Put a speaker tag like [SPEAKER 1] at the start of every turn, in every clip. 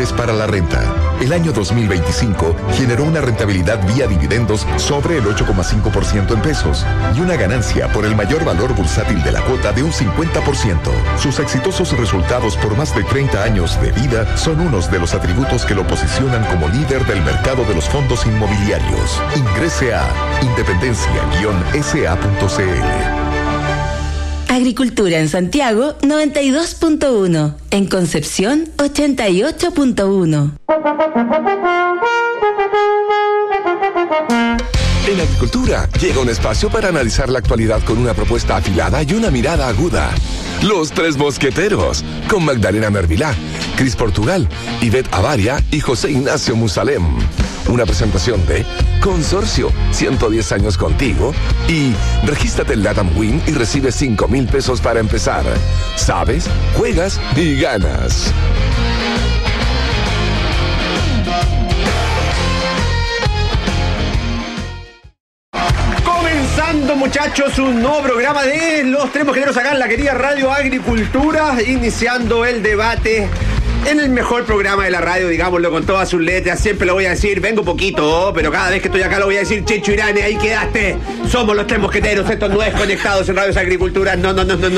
[SPEAKER 1] inmuebles para la renta. El año 2025 generó una rentabilidad vía dividendos sobre el 8,5% en pesos y una ganancia por el mayor valor bursátil de la cuota de un 50%. Sus exitosos resultados por más de 30 años de vida son unos de los atributos que lo posicionan como líder del mercado de los fondos inmobiliarios. Ingrese a independencia-sa.cl.
[SPEAKER 2] Agricultura en Santiago 92.1, en Concepción 88.1.
[SPEAKER 3] En Agricultura llega un espacio para analizar la actualidad con una propuesta afilada y una mirada aguda. Los Tres Mosqueteros, con Magdalena Mervilá, Cris Portugal, Ivette Avaria y José Ignacio Musalem. Una presentación de Consorcio, 110 años contigo, y regístrate en LATAM Win y recibe 5,000 pesos para empezar. Sabes, juegas y ganas.
[SPEAKER 4] Muchachos, un nuevo programa de Los Tres Mosqueteros acá en la querida Radio Agricultura, iniciando el debate en el mejor programa de la radio, digámoslo con todas sus letras. Siempre lo voy a decir, vengo poquito, pero cada vez que estoy acá lo voy a decir: Checho Irane, ahí quedaste. Somos Los Tres Mosqueteros, estos no es Conectados en Radio Agricultura. No.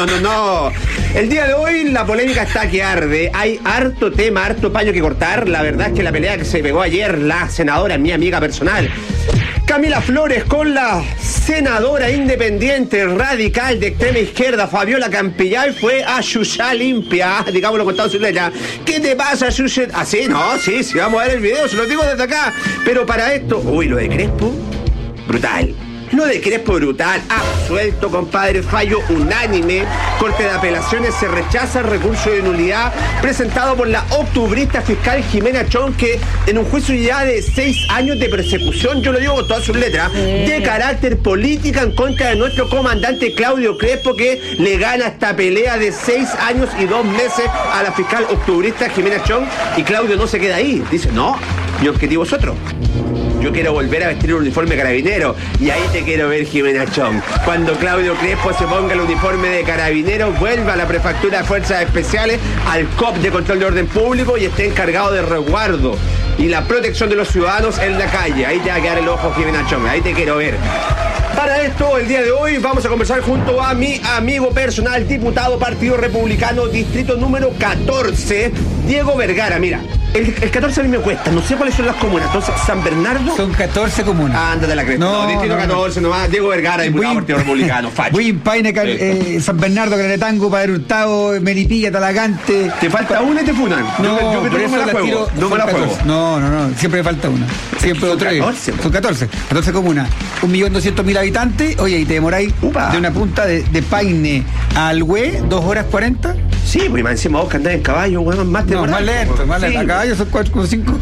[SPEAKER 4] El día de hoy la polémica está que arde. Hay harto tema, harto paño que cortar. La verdad es que la pelea que se pegó ayer la senadora, mi amiga personal, Camila Flores, con la senadora independiente radical de extrema izquierda Fabiola Campillay, fue a Xuxa limpia, digámoslo con todas sus letras. ¿Qué te pasa, Xuxa? ¿Así? No, sí, vamos a ver el video, se lo digo desde acá. Pero para esto, lo de Crespo, brutal. Lo de Crespo, brutal. Absuelto, compadre, fallo unánime. Corte de apelaciones, se rechaza el recurso de nulidad presentado por la octubrista fiscal Jimena Chong, que en un juicio ya de 6 años de persecución, yo lo digo con todas sus letras, de carácter política en contra de nuestro comandante Claudio Crespo, que le gana esta pelea de 6 años y 2 meses a la fiscal octubrista Jimena Chong. Y Claudio no se queda ahí. Dice: no, mi objetivo es otro. Yo quiero volver a vestir un uniforme carabinero. Y ahí te quiero ver, Jimena Chong. Cuando Claudio Crespo se ponga el uniforme de carabinero, vuelva a la Prefectura de Fuerzas Especiales, al COP de Control de Orden Público, y esté encargado de resguardo y la protección de los ciudadanos en la calle. Ahí te va a quedar el ojo, Jimena Chong. Ahí te quiero ver. Para esto, el día de hoy vamos a conversar junto a mi amigo personal, diputado Partido Republicano, distrito número 14, Diego Vergara. Mira, el 14 a mí me cuesta, no sé cuáles son las comunas. Entonces, San Bernardo.
[SPEAKER 5] Son 14 comunas.
[SPEAKER 4] Ándate la cresta. No, distrito 14 nomás. Diego Vergara, diputado Partido Republicano.
[SPEAKER 5] Buin, Paine, San Bernardo, Caretango, Padre Hurtado, Melipilla, Talagante.
[SPEAKER 4] Te falta una y te funan.
[SPEAKER 5] No, yo me la juego. No me la juego. No, siempre me falta una. Siempre otra vez. Son 14 comunas. 1.200.000 habitantes. Oye, y te demoráis de una punta de Paine a Alhué, 2 horas 40.
[SPEAKER 4] Sí, pues más encima vos que andás en caballo, weón, más te
[SPEAKER 5] más lento. Sí. A caballo son 4,5.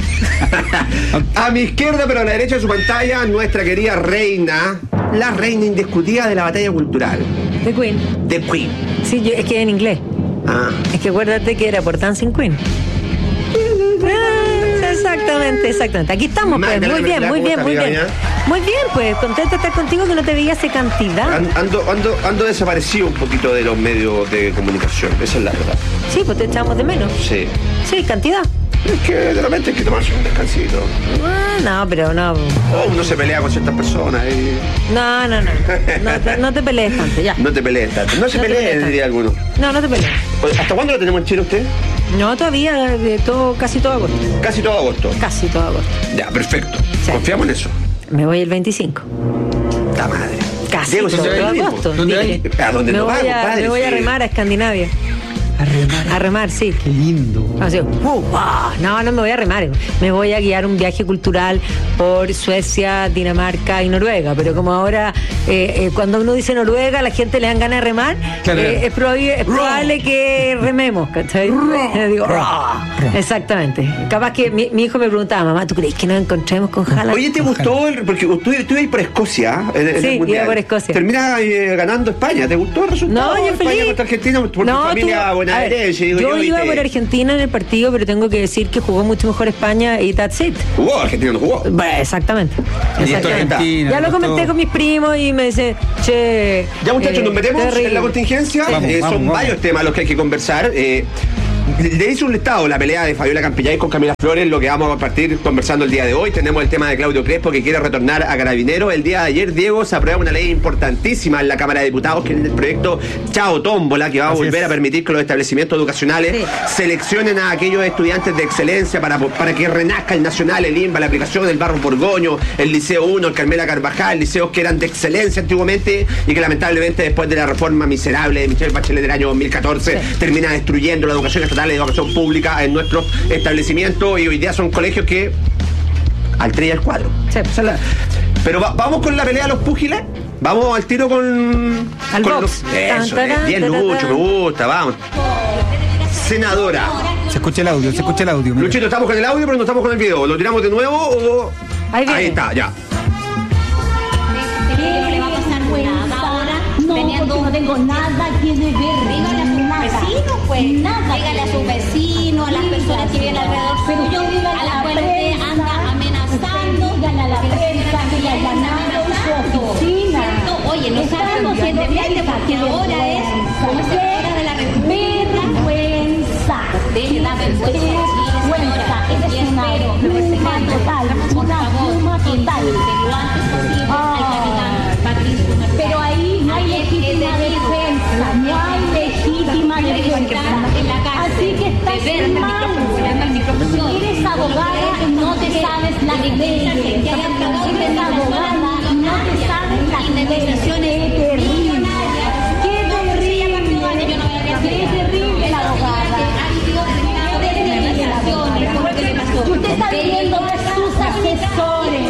[SPEAKER 4] A mi izquierda, pero a la derecha de su pantalla, nuestra querida reina, la reina indiscutida de la batalla cultural.
[SPEAKER 6] The Queen.
[SPEAKER 4] The Queen.
[SPEAKER 6] Sí, es que en inglés. Es que acuérdate que era por Dancing Queen. Exactamente. Aquí estamos, pues. Muy bien. Muy bien, pues. Contenta de estar contigo, que no te veía hace cantidad.
[SPEAKER 4] Ando desaparecido un poquito de los medios de comunicación. Esa es la verdad.
[SPEAKER 6] Sí, pues te echamos de menos.
[SPEAKER 4] Sí.
[SPEAKER 6] Sí, cantidad.
[SPEAKER 4] Es que de repente hay que tomarse un descansito.
[SPEAKER 6] No, pero no.
[SPEAKER 4] Uno se pelea con ciertas personas y...
[SPEAKER 6] No te pelees tanto, ya.
[SPEAKER 4] No te pelees tanto. No se peleen, diría alguno.
[SPEAKER 6] No te pelees.
[SPEAKER 4] ¿Hasta cuándo lo tenemos en Chile usted?
[SPEAKER 6] No, todavía, casi todo agosto.
[SPEAKER 4] ¿Casi todo agosto?
[SPEAKER 6] Casi todo agosto.
[SPEAKER 4] Ya, perfecto. Sí. Confiamos en eso.
[SPEAKER 6] Me voy el 25.
[SPEAKER 4] La madre.
[SPEAKER 6] Casi Diego, todo agosto.
[SPEAKER 4] ¿A dónde
[SPEAKER 6] me voy a remar a Escandinavia. A remar, sí.
[SPEAKER 5] Qué lindo.
[SPEAKER 6] Así, no me voy a remar. Me voy a guiar un viaje cultural por Suecia, Dinamarca y Noruega. Pero como ahora, cuando uno dice Noruega, la gente le dan ganas de remar. Claro. Es probable que rememos, ¿cachai? Digo, exactamente. Capaz que mi hijo me preguntaba: mamá, ¿tú crees que nos encontremos con Haaland?
[SPEAKER 4] Oye, ¿te gustó? Porque tú ibas por Escocia.
[SPEAKER 6] Sí, iba por Escocia.
[SPEAKER 4] Termina ganando España. ¿Te gustó el resultado?
[SPEAKER 6] No, yo feliz.
[SPEAKER 4] España contra Argentina por tu familia.
[SPEAKER 6] Yo iba por Argentina en el partido, pero tengo que decir que jugó mucho mejor España y that's it.
[SPEAKER 4] ¿Jugó? ¿Argentina no jugó?
[SPEAKER 6] Exactamente.
[SPEAKER 5] Argentina,
[SPEAKER 6] ya lo comenté con mis primos y me dice: che.
[SPEAKER 4] Ya, muchachos, nos metemos en la contingencia. Son varios temas los que hay que conversar. Le hice un listado, la pelea de Fabiola Campillay con Camila Flores, lo que vamos a partir conversando el día de hoy. Tenemos el tema de Claudio Crespo, que quiere retornar a Carabineros. El día de ayer, Diego, se aprueba una ley importantísima en la Cámara de Diputados, que es el proyecto Chao Tómbola, que va a volver a permitir que los establecimientos educacionales seleccionen a aquellos estudiantes de excelencia para que renazca el Nacional, el INBA, la aplicación del Barro Borgoño, el Liceo 1, el Carmela Carvajal, liceos que eran de excelencia antiguamente y que lamentablemente después de la reforma miserable de Michelle Bachelet del año 2014 termina destruyendo la educación estatal y la educación pública en nuestros establecimientos, y hoy día son colegios que al 3 y al 4. Sí. Pero vamos con la pelea de los púgiles. Vamos al tiro con los... Eso, bien Lucho, me gusta, vamos. Senadora.
[SPEAKER 5] Se escucha el audio.
[SPEAKER 4] Luchito, estamos con el audio, pero no estamos con el video. ¿Lo tiramos de nuevo o...? Ahí está, ya.
[SPEAKER 7] No le va a pasar nada ahora. No tengo nada que deber. Dígale a sus vecinos, pues. Dígale a sus vecinos, a las personas que viven alrededor suyo, a las cuales usted anda amenazando. Dígale a la prensa que le allanaron su oficina. Oye, no sabe conscientemente porque ahora es como senadora de la República. Vergüenza. De la vergüenza. Esta es una pluma total. Una pluma total. Pero ahí no hay legítima defensa, no hay legítima defensa. Así que estás mal. Eres abogada y no te sabes las leyes. Eres abogada y no te sabes las leyes. ¡Qué terrible! ¡Qué terrible la abogada! Usted está viendo de sus asesores.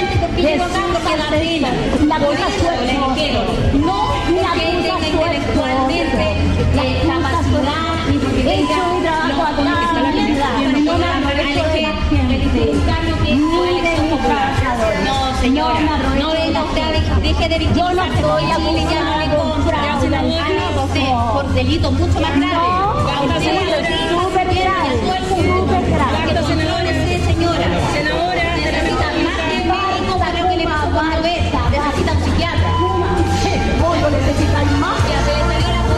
[SPEAKER 7] La cosa suerte. No la cosa suerte. La capacidad de su trabajo acá. No me aprovecho No, señora, no venga usted, deje de victimizarse. Yo no estoy apoyando con fraude por delito mucho más grave. Súper grave. Señora, necesita más de médico para que le pasó cuando besa. Necesita un psiquiatra. ¿Cómo necesitan más? Ya se le salió la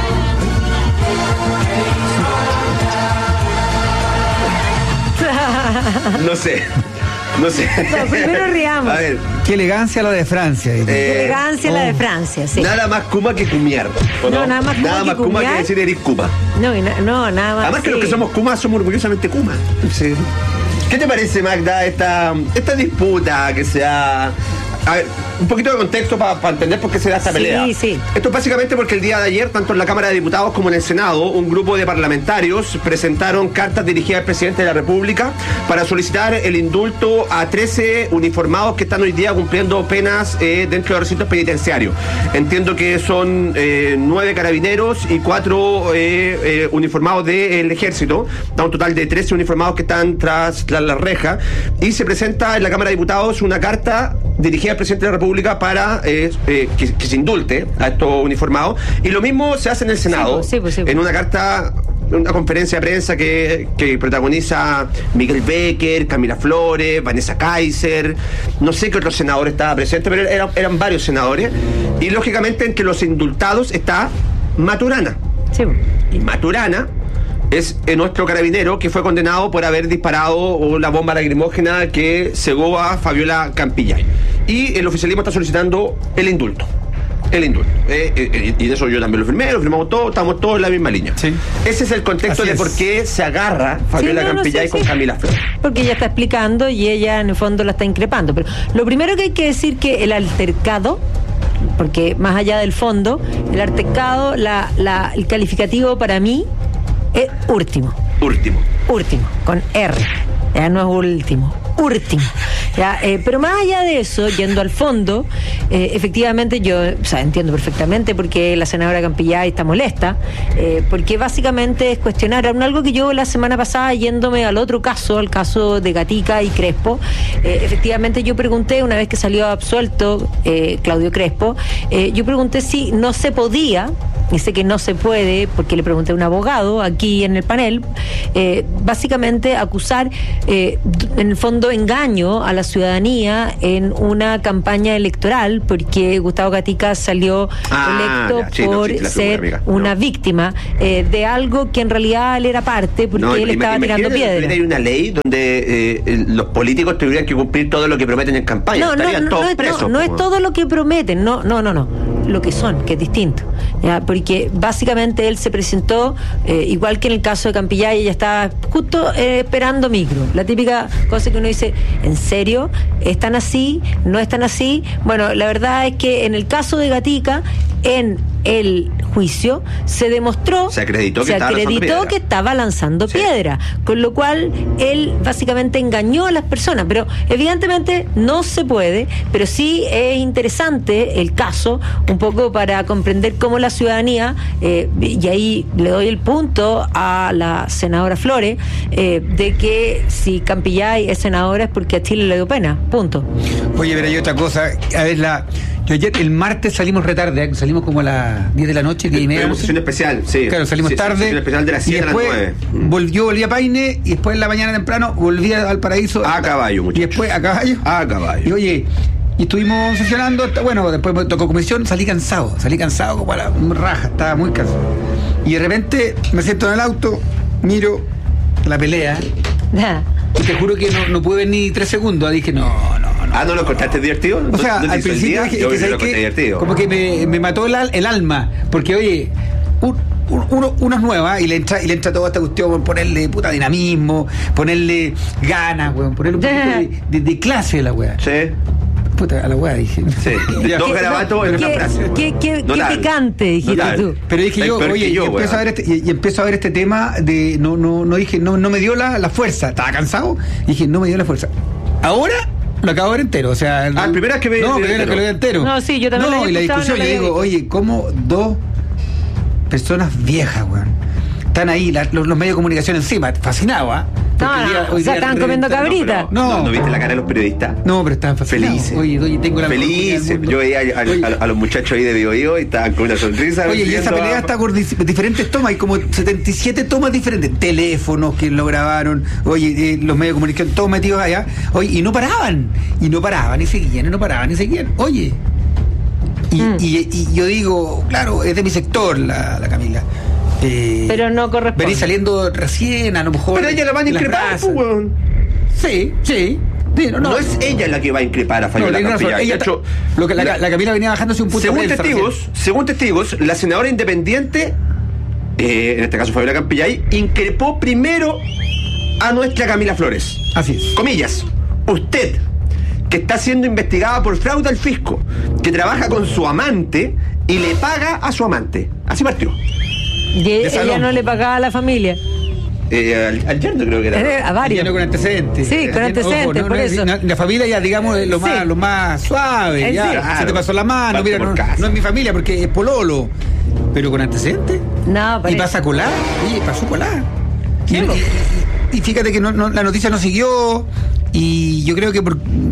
[SPEAKER 4] poblacional. No sé. No,
[SPEAKER 6] primero riamos.
[SPEAKER 4] A ver.
[SPEAKER 5] Qué elegancia la de Francia.
[SPEAKER 6] Qué elegancia la de Francia, sí.
[SPEAKER 4] Nada más Kuma que cumiar.
[SPEAKER 6] No, nada más
[SPEAKER 4] Kuma que decir eres Kuma.
[SPEAKER 6] No, nada más.
[SPEAKER 4] Además que los que somos Kuma somos orgullosamente Kuma. Sí. ¿Qué te parece, Magda, esta disputa que se ha... A ver, un poquito de contexto para entender por qué se da esta pelea.
[SPEAKER 6] Sí.
[SPEAKER 4] Esto es básicamente porque el día de ayer, tanto en la Cámara de Diputados como en el Senado, un grupo de parlamentarios presentaron cartas dirigidas al presidente de la República para solicitar el indulto a 13 uniformados que están hoy día cumpliendo penas dentro de los recintos penitenciarios. Entiendo que son 9 carabineros y 4 uniformados del ejército. Da un total de 13 uniformados que están tras la reja. Y se presenta en la Cámara de Diputados una carta dirigida al presidente de la República para que se indulte a estos uniformados, y lo mismo se hace en el Senado, sí. En una carta, una conferencia de prensa que protagoniza Miguel Becker, Camila Flores, Vanessa Kaiser, no sé qué otro senador estaba presente, pero eran varios senadores, y lógicamente entre los indultados está Maturana. Sí. Y Maturana es nuestro carabinero que fue condenado por haber disparado la bomba lacrimógena que cegó a Fabiola Campillay. Y el oficialismo está solicitando el indulto. Y de eso yo también lo firmamos todos, estamos todos en la misma línea. Sí. Ese es el contexto de por qué se agarra Fabiola Campillay con Camila Flores.
[SPEAKER 6] Porque ella está explicando y ella en el fondo la está increpando. Pero lo primero que hay que decir que el altercado, porque más allá del fondo, el altercado, el calificativo para mí es último, con R, ya no es último, último. Ya, pero más allá de eso, yendo al fondo, efectivamente yo entiendo perfectamente por qué la senadora Campillay está molesta, porque básicamente es cuestionar algo que yo la semana pasada, yéndome al otro caso, al caso de Gatica y Crespo, efectivamente yo pregunté, una vez que salió absuelto Claudio Crespo, yo pregunté si no se podía dice que no se puede, porque le pregunté a un abogado aquí en el panel, básicamente acusar en el fondo engaño a la ciudadanía en una campaña electoral, porque Gustavo Gatica salió electo por ser una víctima de algo que en realidad él era parte, porque él estaba tirando piedras.
[SPEAKER 4] Hay una ley donde los políticos tendrían que cumplir todo lo que prometen en campaña. Estarían todos presos.
[SPEAKER 6] No es todo lo que prometen, no. Lo que son, que es distinto. ¿Ya? Porque básicamente él se presentó, igual que en el caso de Campillay, ella estaba justo esperando micro. La típica cosa que uno dice, ¿en serio? ¿Están así? ¿No están así? Bueno, la verdad es que en el caso de Gatica, en el juicio se demostró, se acreditó que estaba lanzando piedra, con lo cual él básicamente engañó a las personas, pero evidentemente no se puede, pero sí es interesante el caso, un poco para comprender cómo la ciudadanía, y ahí le doy el punto a la senadora Flores, de que si Campillay es senadora es porque a Chile le dio pena, punto.
[SPEAKER 5] Oye, pero hay otra cosa, a ver, yo ayer, el martes salimos retarde, salimos como a las 10 de la noche, 10 y media.
[SPEAKER 4] Una sesión especial, sí.
[SPEAKER 5] Claro, salimos tarde.
[SPEAKER 4] Sesión especial de las 7 a las 9.
[SPEAKER 5] Yo volví a Paine y después en la mañana temprano volví al Paraíso.
[SPEAKER 4] A caballo, muchachos.
[SPEAKER 5] Y después a caballo.
[SPEAKER 4] A caballo.
[SPEAKER 5] Y oye, y estuvimos sesionando, bueno, después me tocó comisión, salí cansado como a la raja, estaba muy cansado. Y de repente me siento en el auto, miro la pelea. Y te juro que no pude ver ni 3 segundos. Dije, no.
[SPEAKER 4] ¿No lo contaste divertido?
[SPEAKER 5] O sea, al principio dije,
[SPEAKER 4] lo conté divertido.
[SPEAKER 5] Como que me mató el alma. Porque, oye, uno es nueva y le entra toda esta cuestión, ponerle puta dinamismo, ponerle ganas, weón, ponerle un poquito de clase a la weá.
[SPEAKER 4] Sí.
[SPEAKER 5] Puta, a la weá dije.
[SPEAKER 4] Sí. 2 garabatos en una frase.
[SPEAKER 6] Qué picante, dijiste tú.
[SPEAKER 5] Pero dije yo, oye, y empiezo a ver este tema de no dije, no me dio la fuerza. Estaba cansado. Dije, no me dio la fuerza. Ahora lo acabo de ver entero, o sea...
[SPEAKER 4] primera vez que
[SPEAKER 5] lo vi entero.
[SPEAKER 6] No, sí, yo también
[SPEAKER 5] y la discusión, yo digo, oye, ¿cómo 2 personas viejas, weón, están ahí, los medios de comunicación encima, fascinado,
[SPEAKER 6] estaban comiendo cabrita.
[SPEAKER 4] ¿No viste la cara de los periodistas?
[SPEAKER 5] No, pero estaban fascinados.
[SPEAKER 4] Felices.
[SPEAKER 5] Oye, tengo la
[SPEAKER 4] felices. Yo veía a los muchachos ahí de Bio y estaban con una sonrisa.
[SPEAKER 5] Oye, y esa pelea está con diferentes tomas, hay como 77 tomas diferentes, teléfonos que lo grabaron, oye, los medios de comunicación todos metidos allá, oye, y no paraban, y seguían, oye. Y yo digo, claro, es de mi sector la Camila.
[SPEAKER 6] Pero no corresponde.
[SPEAKER 5] Venís saliendo recién, a lo mejor.
[SPEAKER 4] Pero ella la van a increpar, weón.
[SPEAKER 5] Sí.
[SPEAKER 4] No es ella la que va a increpar a Fabiola Campillay.
[SPEAKER 5] La Camila venía bajándose un punto.
[SPEAKER 4] Según testigos, la senadora independiente, en este caso Fabiola Campillay, increpó primero a nuestra Camila Flores.
[SPEAKER 5] Así es.
[SPEAKER 4] Comillas. Usted, que está siendo investigada por fraude al fisco, que trabaja con su amante y le paga a su amante. Así partió.
[SPEAKER 6] Y ella no le pagaba a la familia.
[SPEAKER 4] Al yerno creo que era.
[SPEAKER 6] A varios.
[SPEAKER 5] Con antecedentes.
[SPEAKER 6] Sí, con antecedentes, por eso.
[SPEAKER 5] La familia ya, digamos, lo más suave. Ya, claro. Se te pasó la mano, mira, no es mi familia porque es pololo. Pero con antecedentes.
[SPEAKER 6] No,
[SPEAKER 5] y pasa a colar. Oye, pasó a colar. Y fíjate que la noticia no siguió. Y yo creo que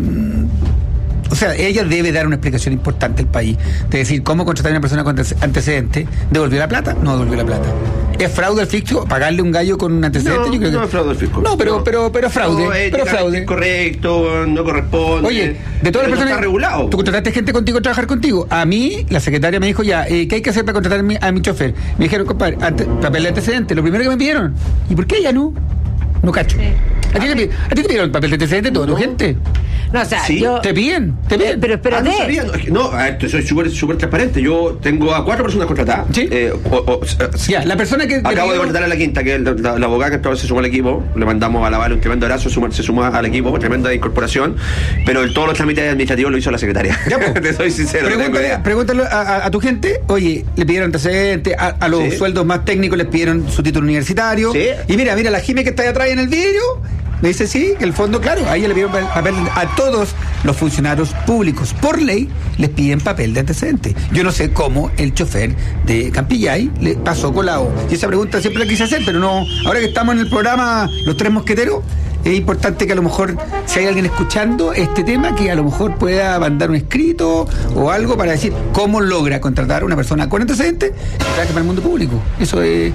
[SPEAKER 5] o sea, ella debe dar una explicación importante al país, de decir cómo contratar a una persona con antecedentes. ¿Devolvió la plata? No devolvió la plata. ¿Es fraude al fisco pagarle un gallo con un antecedente?
[SPEAKER 4] No,
[SPEAKER 5] yo creo
[SPEAKER 4] no es fraude al fisco.
[SPEAKER 5] No, pero fraude. Pero fraude.
[SPEAKER 4] Correcto, no corresponde.
[SPEAKER 5] Oye, de todas las personas.
[SPEAKER 4] Está regulado.
[SPEAKER 5] Tú contrataste gente contigo a trabajar contigo. A mí, la secretaria me dijo ya, ¿qué hay que hacer para contratar a mi chofer? Me dijeron, compadre, papel de antecedente. Lo primero que me pidieron. ¿Y por qué ella no? No cacho. Sí. ¿A ti te pidieron el papel de antecedente todo, gente?
[SPEAKER 6] No, o sea,
[SPEAKER 5] sí, te piden.
[SPEAKER 6] Pero espérate.
[SPEAKER 4] No sabía, soy súper transparente. Yo tengo a 4 personas contratadas.
[SPEAKER 5] ¿Sí? Ya, la persona que
[SPEAKER 4] acabo de contratar a la quinta, que es la abogada que entonces se sumó al equipo. Le mandamos a la Vale un tremendo abrazo, se suma al equipo, tremenda incorporación. Pero todos los trámites administrativos lo hizo la secretaria. Ya, te soy sincero.
[SPEAKER 5] Pregúntale a tu gente. Oye, le pidieron antecedentes, a los sueldos más técnicos les pidieron su título universitario. ¿Sí? Y mira, la Jime que está ahí atrás en el vidrio. Me dice sí, que el fondo, claro, ahí le pidieron papel a todos los funcionarios públicos. Por ley, les piden papel de antecedente. Yo no sé cómo el chofer de Campillay le pasó colado. Y esa pregunta siempre la quise hacer, pero no. Ahora que estamos en el programa Los Tres Mosqueteros, es importante que a lo mejor, si hay alguien escuchando este tema, que a lo mejor pueda mandar un escrito o algo para decir cómo logra contratar a una persona con antecedentes que trabaje para el mundo público. Eso es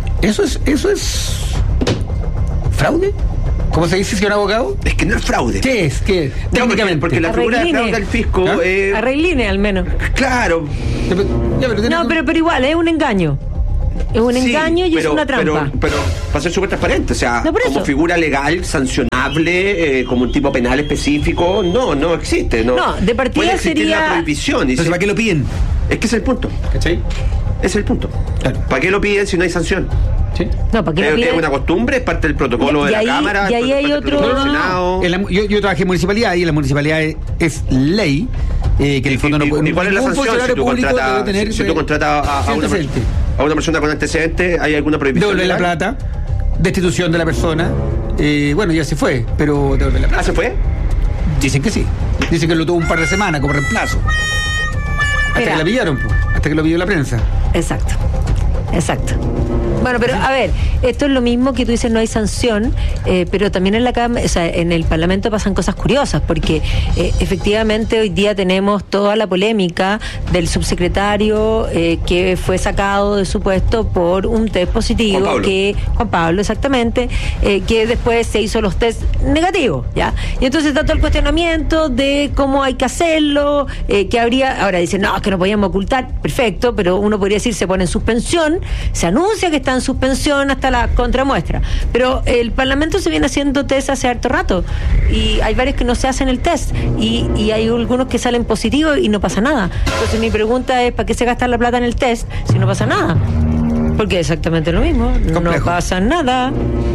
[SPEAKER 5] fraude. ¿Cómo se dice si un abogado?
[SPEAKER 4] Es que no es fraude.
[SPEAKER 5] ¿Qué es? Técnicamente.
[SPEAKER 4] Porque la figura de fraude al fisco...
[SPEAKER 6] Arregline, al menos.
[SPEAKER 4] Claro.
[SPEAKER 6] Pero igual, es un engaño. Es un engaño y es una trampa.
[SPEAKER 4] Pero para ser súper transparente, o sea, como figura legal, sancionable, como un tipo penal específico, no existe. No,
[SPEAKER 6] de partida sería...
[SPEAKER 4] la prohibición.
[SPEAKER 5] Entonces, ¿para qué lo piden?
[SPEAKER 4] Es que es el punto.
[SPEAKER 5] ¿Cachai?
[SPEAKER 4] Es el punto. Claro. ¿Para qué lo piden si no hay sanción?
[SPEAKER 5] ¿Sí?
[SPEAKER 6] No, ¿para qué
[SPEAKER 4] Creo que es una costumbre, es parte del protocolo de la Cámara.
[SPEAKER 6] Y ahí hay otro...
[SPEAKER 5] Yo trabajé en municipalidad y la municipalidad es ley, que en el fondo no puede...
[SPEAKER 4] ¿Y cuál es la sanción si tú contratas a una persona con antecedentes? ¿Hay alguna prohibición?
[SPEAKER 5] Devolver la plata, destitución de la persona. Bueno, ya se fue, pero devolver la plata.
[SPEAKER 4] ¿Ah, se fue?
[SPEAKER 5] Dicen que sí. Dicen que lo tuvo un par de semanas como reemplazo. Hasta que la pillaron, hasta que lo pilló la prensa.
[SPEAKER 6] Exacto. Bueno, pero a ver, esto es lo mismo que tú dices, no hay sanción, pero también en el Parlamento pasan cosas curiosas, porque efectivamente hoy día tenemos toda la polémica del subsecretario que fue sacado de su puesto por un test positivo, Juan Pablo, exactamente, que después se hizo los test negativos, ¿ya? Y entonces está todo el cuestionamiento de cómo hay que hacerlo, que habría, ahora dicen, no, es que no podíamos ocultar, perfecto, pero uno podría decir, se pone en suspensión, se anuncia que está en suspensión hasta la contramuestra, pero el Parlamento se viene haciendo test hace harto rato y hay varios que no se hacen el test y hay algunos que salen positivos y no pasa nada. Entonces mi pregunta es, ¿para qué se gasta la plata en el test si no pasa nada? Porque es exactamente lo mismo, complejo. No pasa nada.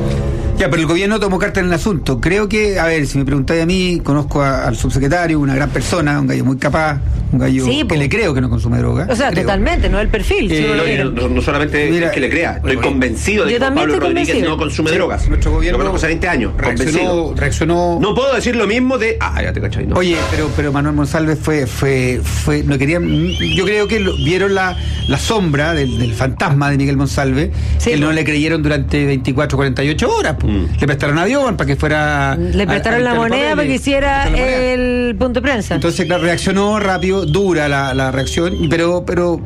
[SPEAKER 5] Ya, pero el gobierno tomó carta en el asunto. Creo que, a ver, si me preguntáis a mí, conozco al subsecretario, una gran persona, un gallo muy capaz, un gallo que le creo que no consume droga.
[SPEAKER 6] O sea, totalmente, no el perfil.
[SPEAKER 4] No solamente es que le crea, estoy convencido de que Juan Pablo Rodríguez no consume drogas.
[SPEAKER 5] Nuestro gobierno
[SPEAKER 4] lo conozco hace 20 años,
[SPEAKER 5] reaccionó.
[SPEAKER 4] No puedo decir lo mismo de... ya te cachai, no.
[SPEAKER 5] Oye, pero Manuel Monsalve fue no querían... Yo creo que vieron la sombra del fantasma de Miguel Monsalve, que no le creyeron durante 24, 48 horas, Le prestaron avión para que fuera...
[SPEAKER 6] Le prestaron la moneda para que hiciera el punto de prensa.
[SPEAKER 5] Entonces, claro, reaccionó rápido, dura la reacción, pero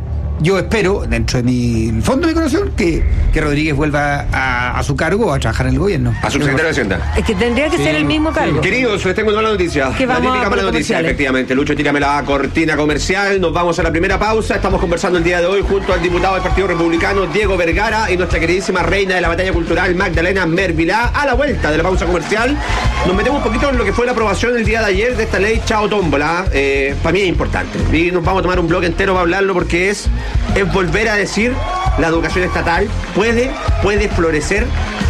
[SPEAKER 5] yo espero, dentro de mi fondo de mi corazón, que Rodríguez vuelva a su cargo, a trabajar en el gobierno.
[SPEAKER 4] A su secretario de Hacienda.
[SPEAKER 6] Es que tendría que ser el mismo cargo.
[SPEAKER 4] Queridos, les tengo una mala noticia.
[SPEAKER 6] Que
[SPEAKER 4] la típica mala noticia, efectivamente. Lucho, tírame la cortina comercial. Nos vamos a la primera pausa. Estamos conversando el día de hoy junto al diputado del Partido Republicano, Diego Vergara, y nuestra queridísima reina de la batalla cultural, Magdalena Mervilá. A la vuelta de la pausa comercial, nos metemos un poquito en lo que fue la aprobación el día de ayer de esta ley Chao Tómbola. Para mí es importante. Y nos vamos a tomar un bloque entero para hablarlo porque es volver a decir, la educación estatal puede florecer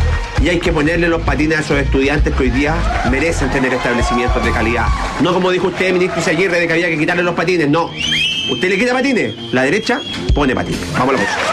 [SPEAKER 4] y hay que ponerle los patines a esos estudiantes que hoy día merecen tener establecimientos de calidad. No como dijo usted, ministro Izaguirre, de que había que quitarle los patines. No. Usted le quita patines, la derecha pone patines. Vamos a la pausa.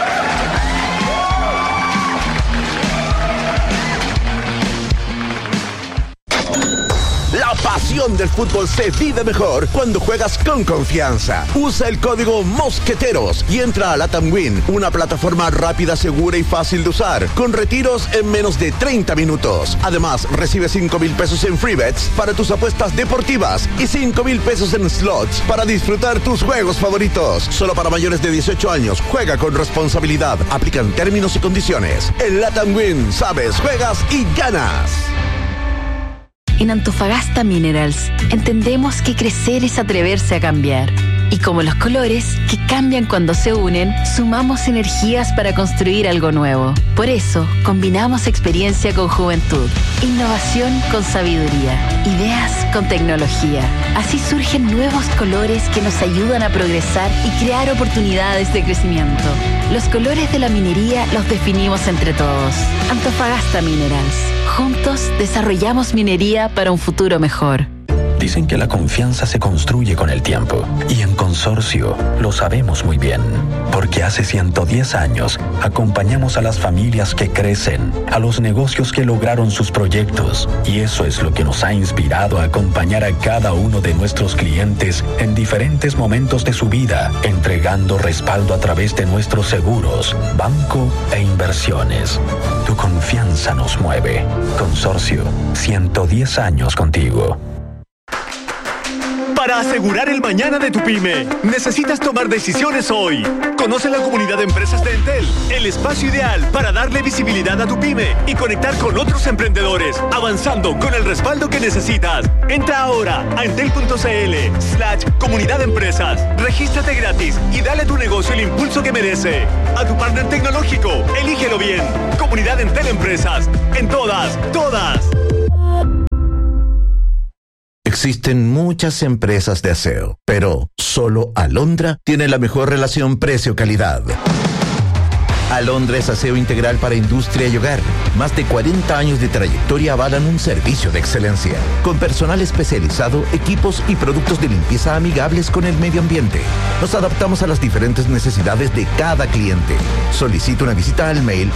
[SPEAKER 8] La pasión del fútbol se vive mejor cuando juegas con confianza. Usa el código Mosqueteros y entra a Latam Win, una plataforma rápida, segura y fácil de usar, con retiros en menos de 30 minutos. Además, recibe 5,000 pesos en free bets para tus apuestas deportivas y 5,000 pesos en slots para disfrutar tus juegos favoritos. Solo para mayores de 18 años. Juega con responsabilidad. Aplican términos y condiciones. En Latam Win, sabes, juegas y ganas.
[SPEAKER 9] En Antofagasta Minerals entendemos que crecer es atreverse a cambiar. Y como los colores, que cambian cuando se unen, sumamos energías para construir algo nuevo. Por eso, combinamos experiencia con juventud, innovación con sabiduría, ideas con tecnología. Así surgen nuevos colores que nos ayudan a progresar y crear oportunidades de crecimiento. Los colores de la minería los definimos entre todos. Antofagasta Minerals. Juntos desarrollamos minería para un futuro mejor.
[SPEAKER 10] Dicen que la confianza se construye con el tiempo. Y en Consorcio lo sabemos muy bien. Porque hace 110 años acompañamos a las familias que crecen, a los negocios que lograron sus proyectos. Y eso es lo que nos ha inspirado a acompañar a cada uno de nuestros clientes en diferentes momentos de su vida, entregando respaldo a través de nuestros seguros, banco e inversiones. Tu confianza nos mueve. Consorcio, 110 años contigo.
[SPEAKER 11] Para asegurar el mañana de tu pyme, necesitas tomar decisiones hoy. Conoce la comunidad de empresas de Entel, el espacio ideal para darle visibilidad a tu pyme y conectar con otros emprendedores, avanzando con el respaldo que necesitas. Entra ahora a entel.cl/comunidad de empresas. Regístrate gratis y dale a tu negocio el impulso que merece. A tu partner tecnológico, elígelo bien. Comunidad Entel Empresas. En todas.
[SPEAKER 8] Existen muchas empresas de aseo, pero solo Alondra tiene la mejor relación precio-calidad. Alondra es aseo integral para industria y hogar. Más de 40 años de trayectoria avalan un servicio de excelencia, con personal especializado, equipos y productos de limpieza amigables con el medio ambiente. Nos adaptamos a las diferentes necesidades de cada cliente. Solicita una visita al mail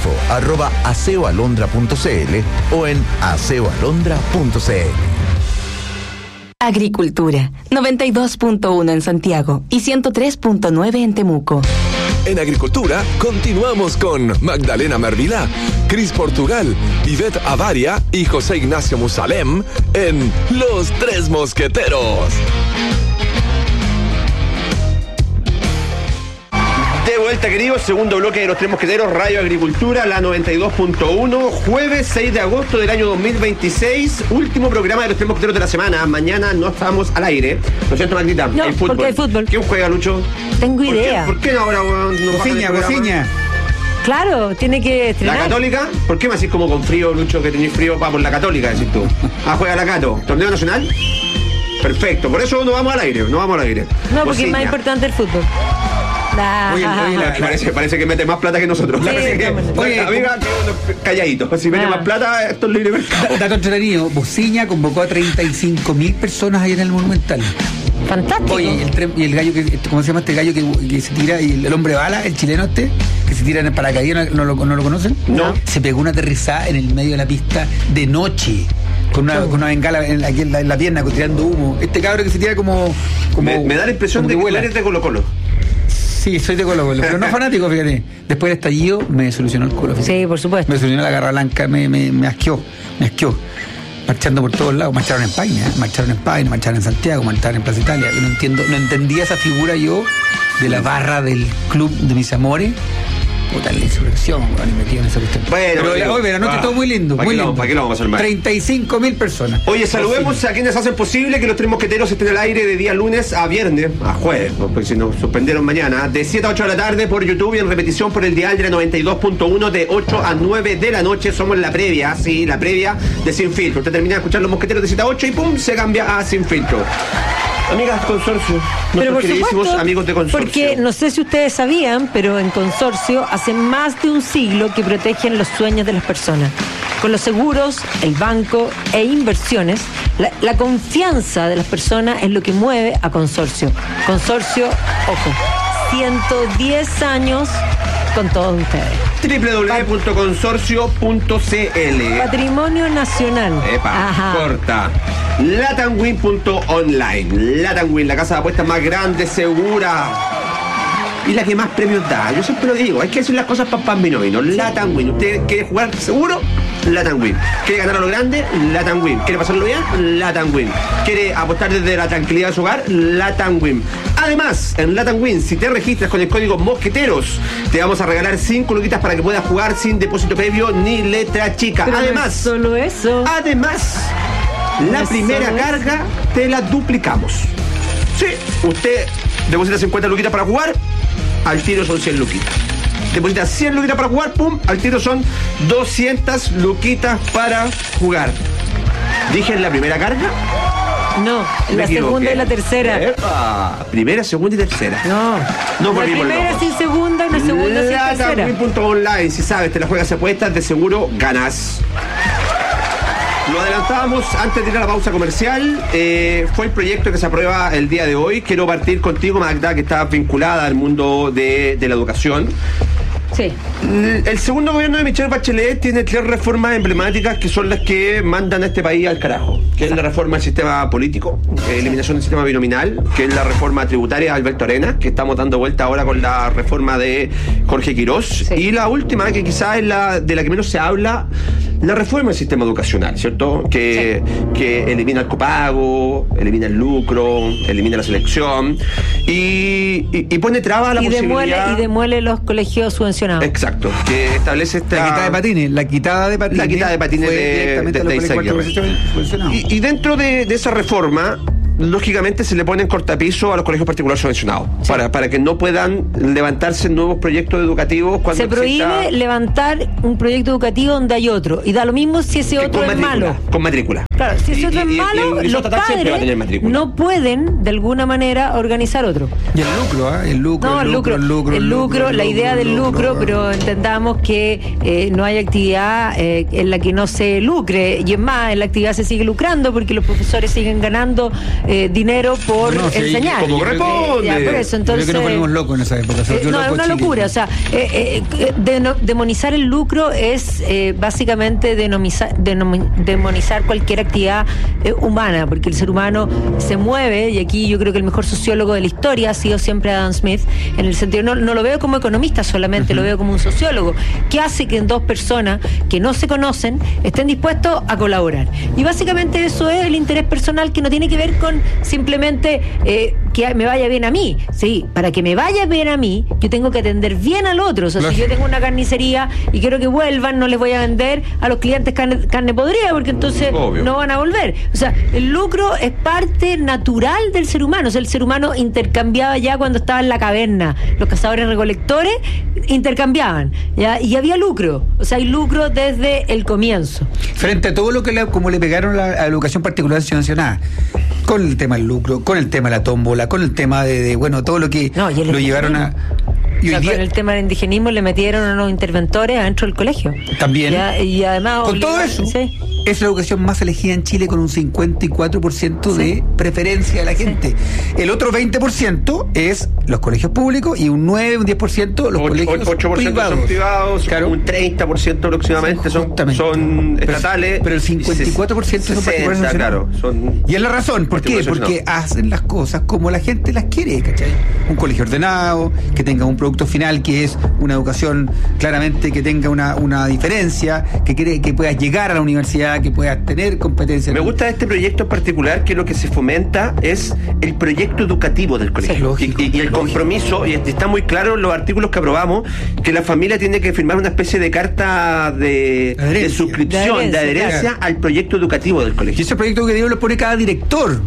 [SPEAKER 8] info@aseoalondra.cl o en aseoalondra.cl.
[SPEAKER 2] Agricultura, 92.1 en Santiago y 103.9 en Temuco.
[SPEAKER 3] En Agricultura continuamos con Magdalena Mervilá, Cris Portugal, Ivette Avaria y José Ignacio Musalem en Los Tres Mosqueteros.
[SPEAKER 4] De vuelta, queridos, segundo bloque de Los Tres Mosqueteros, Radio Agricultura, la 92.1, jueves 6 de agosto del año 2026, último programa de Los Tres Mosqueteros de la semana. Mañana no estamos al aire, ¿no es cierto, Magdita?
[SPEAKER 6] No, porque hay fútbol.
[SPEAKER 4] ¿Quién juega, Lucho?
[SPEAKER 6] Tengo idea.
[SPEAKER 4] ¿Por qué ahora no
[SPEAKER 5] Cociña.
[SPEAKER 6] Claro, tiene que estrenar.
[SPEAKER 4] ¿La Católica? ¿Por qué me decís como con frío, Lucho, que tenés frío? Vamos, la Católica, decís tú. Juega la Cato. ¿Torneo nacional? Perfecto, por eso no vamos al aire,
[SPEAKER 6] No, porque
[SPEAKER 4] Cociña.
[SPEAKER 6] es más importante el fútbol.
[SPEAKER 4] Parece que mete más plata que nosotros.
[SPEAKER 6] Sí,
[SPEAKER 4] oye, amiga, calladito. Si mete más plata, esto es libre mercado.
[SPEAKER 5] Dato entretenido, Bociña convocó a 35.000 personas ahí en el Monumental.
[SPEAKER 6] Fantástico.
[SPEAKER 5] Oye, y el gallo ¿cómo se llama este gallo que se tira? Y el hombre bala, el chileno que se tira en el paracaídas, ¿no lo conocen?
[SPEAKER 4] No.
[SPEAKER 5] Se pegó una aterrizada en el medio de la pista de noche. Con una bengala aquí en la pierna, tirando humo. Este cabrón que se tira como
[SPEAKER 4] me da la impresión de que eres de Colo-Colo.
[SPEAKER 5] Sí, soy de Colo-Colo, pero no fanático, fíjate. Después del estallido me solucionó el culo. Fíjate.
[SPEAKER 6] Sí, por supuesto.
[SPEAKER 5] Me solucionó la garra blanca, me asqueó. Marchando por todos lados, marcharon en Paine, marcharon en Santiago, marcharon en Plaza Italia. Yo no entendía esa figura yo de la barra del club de mis amores. Puta, la insurrección, y metido en esa cuestión.
[SPEAKER 4] Pero
[SPEAKER 5] hoy la noche estuvo muy lindo, muy lindo.
[SPEAKER 4] ¿Para qué lo vamos a hacer mal?
[SPEAKER 5] 35.000 personas.
[SPEAKER 4] Oye, saludemos a quienes hacen posible que Los Tres Mosqueteros estén al aire de día lunes a viernes, a jueves, porque si nos suspendieron mañana, de 7 a 8 de la tarde por YouTube y en repetición por el dial de la 92.1 de 8 a 9 de la noche. Somos la previa de Sin Filtro. Usted termina de escuchar Los Mosqueteros de 7 a 8 y ¡pum! Se cambia a Sin Filtro. Amigas Consorcio, nuestros queridísimos amigos de Consorcio.
[SPEAKER 6] Porque no sé si ustedes sabían, pero en Consorcio hace más de un siglo que protegen los sueños de las personas. Con los seguros, el banco e inversiones, la confianza de las personas es lo que mueve a Consorcio. Consorcio, ojo, 110 años con todos ustedes.
[SPEAKER 4] www.consorcio.cl.
[SPEAKER 6] Patrimonio Nacional.
[SPEAKER 4] Corta. Latamwin.online. Latamwin, la casa de apuestas más grande, segura y la que más premios da. Yo siempre lo digo, hay que decir las cosas para pan vino. Latamwin. ¿Usted quiere jugar seguro? Latamwin. ¿Quiere ganar a lo grande? Latamwin. ¿Quiere pasarlo bien? Latamwin. ¿Quiere apostar desde la tranquilidad de su hogar? Latamwin. Además, en Latamwin, si te registras con el código Mosqueteros, te vamos a regalar 5 luquitas para que puedas jugar sin depósito previo ni letra chica.
[SPEAKER 6] Pero
[SPEAKER 4] además,
[SPEAKER 6] no es solo eso.
[SPEAKER 4] Además, la primera carga te la duplicamos. Sí, usted deposita 50 luquitas para jugar, al tiro son 100 luquitas. Deposita 100 luquitas para jugar, pum, al tiro son 200 luquitas para jugar. ¿Dije en la primera carga?
[SPEAKER 6] No, en la segunda y la tercera.
[SPEAKER 4] Primera, segunda y tercera.
[SPEAKER 6] No, la primera sin segunda y la segunda sin tercera.
[SPEAKER 4] Latamwin.online, si sabes, te la juegas apuestas, de seguro ganas. Lo adelantábamos antes de ir a la pausa comercial. Fue el proyecto que se aprueba el día de hoy. Quiero partir contigo, Magda, que está vinculada al mundo de la educación.
[SPEAKER 6] Sí.
[SPEAKER 4] El segundo gobierno de Michelle Bachelet tiene 3 reformas emblemáticas que son las que mandan a este país al carajo, que es la reforma del sistema político, eliminación del sistema binominal, que es la reforma tributaria de Alberto Arenas, que estamos dando vuelta ahora con la reforma de Jorge Quirós, sí. Y la última, que quizás es la de la que menos se habla, la reforma del sistema educacional, ¿cierto? Que elimina el copago, elimina el lucro, elimina la selección y pone traba a la posibilidad...
[SPEAKER 6] Y demuele los colegios subvencionados.
[SPEAKER 4] Exacto, que establece esta...
[SPEAKER 5] La quitada de patines
[SPEAKER 4] y dentro de esa reforma, lógicamente se le ponen cortapiso a los colegios particulares subvencionados, sí. para que no puedan levantarse nuevos proyectos educativos cuando
[SPEAKER 6] se prohíbe levantar un proyecto educativo donde hay otro, y da lo mismo si ese otro es malo.
[SPEAKER 4] Con matrícula.
[SPEAKER 6] Claro, si ese otro es malo, los padres no pueden de alguna manera organizar otro.
[SPEAKER 5] Y el lucro,
[SPEAKER 6] la idea del lucro, pero entendamos que no hay actividad en la que no se lucre, y es más, en la actividad se sigue lucrando porque los profesores siguen ganando dinero por enseñar.
[SPEAKER 4] Como corresponde.
[SPEAKER 6] Por eso, entonces,
[SPEAKER 5] creo que nos ponemos locos en esa época.
[SPEAKER 6] No, es una locura. O sea, demonizar el lucro es básicamente demonizar cualquier actividad humana, porque el ser humano se mueve, y aquí yo creo que el mejor sociólogo de la historia ha sido siempre Adam Smith, en el sentido, no lo veo como economista solamente, lo veo como un sociólogo, que hace que 2 personas que no se conocen estén dispuestos a colaborar. Y básicamente eso es el interés personal, que no tiene que ver con simplemente que me vaya bien a mí. Sí, para que me vaya bien a mí, yo tengo que atender bien al otro. O sea, si yo tengo una carnicería y quiero que vuelvan, no les voy a vender a los clientes carne podrida, porque entonces no van a volver. O sea, el lucro es parte natural del ser humano. O sea, el ser humano intercambiaba ya cuando estaba en la caverna. Los cazadores recolectores intercambiaban, ¿ya? Y había lucro. O sea, hay lucro desde el comienzo.
[SPEAKER 5] Frente a todo lo que como le pegaron a la educación particular subvencionada, con el tema del lucro, con el tema de la tómbola, con el tema de todo lo que lo llevaron a...
[SPEAKER 6] Y con el tema del indigenismo le metieron a los interventores adentro del colegio.
[SPEAKER 5] También.
[SPEAKER 6] Y además...
[SPEAKER 5] Con todo eso,
[SPEAKER 6] sí.
[SPEAKER 5] Es la educación más elegida en Chile, con un 54% de preferencia de la gente. El otro 20% es los colegios públicos, y un 9, un 10% los colegios
[SPEAKER 4] 8%
[SPEAKER 5] privados.
[SPEAKER 4] Son privados, claro. Un 30% aproximadamente son estatales.
[SPEAKER 5] Pero el 54% son particulares.
[SPEAKER 4] Claro,
[SPEAKER 5] y es la razón, ¿por qué? Porque hacen las cosas como la gente las quiere, ¿cachai? Un colegio ordenado, que tenga un producto final que es una educación claramente que tenga una diferencia, que puedas llegar a la universidad, que puedas tener competencias.
[SPEAKER 4] Me gusta este proyecto en particular, que lo que se fomenta es el proyecto educativo del colegio. Y el compromiso, y está muy claro en los artículos que aprobamos, que la familia tiene que firmar una especie de carta de suscripción, de adherencia al proyecto educativo del colegio.
[SPEAKER 5] Y ese proyecto educativo lo pone cada director.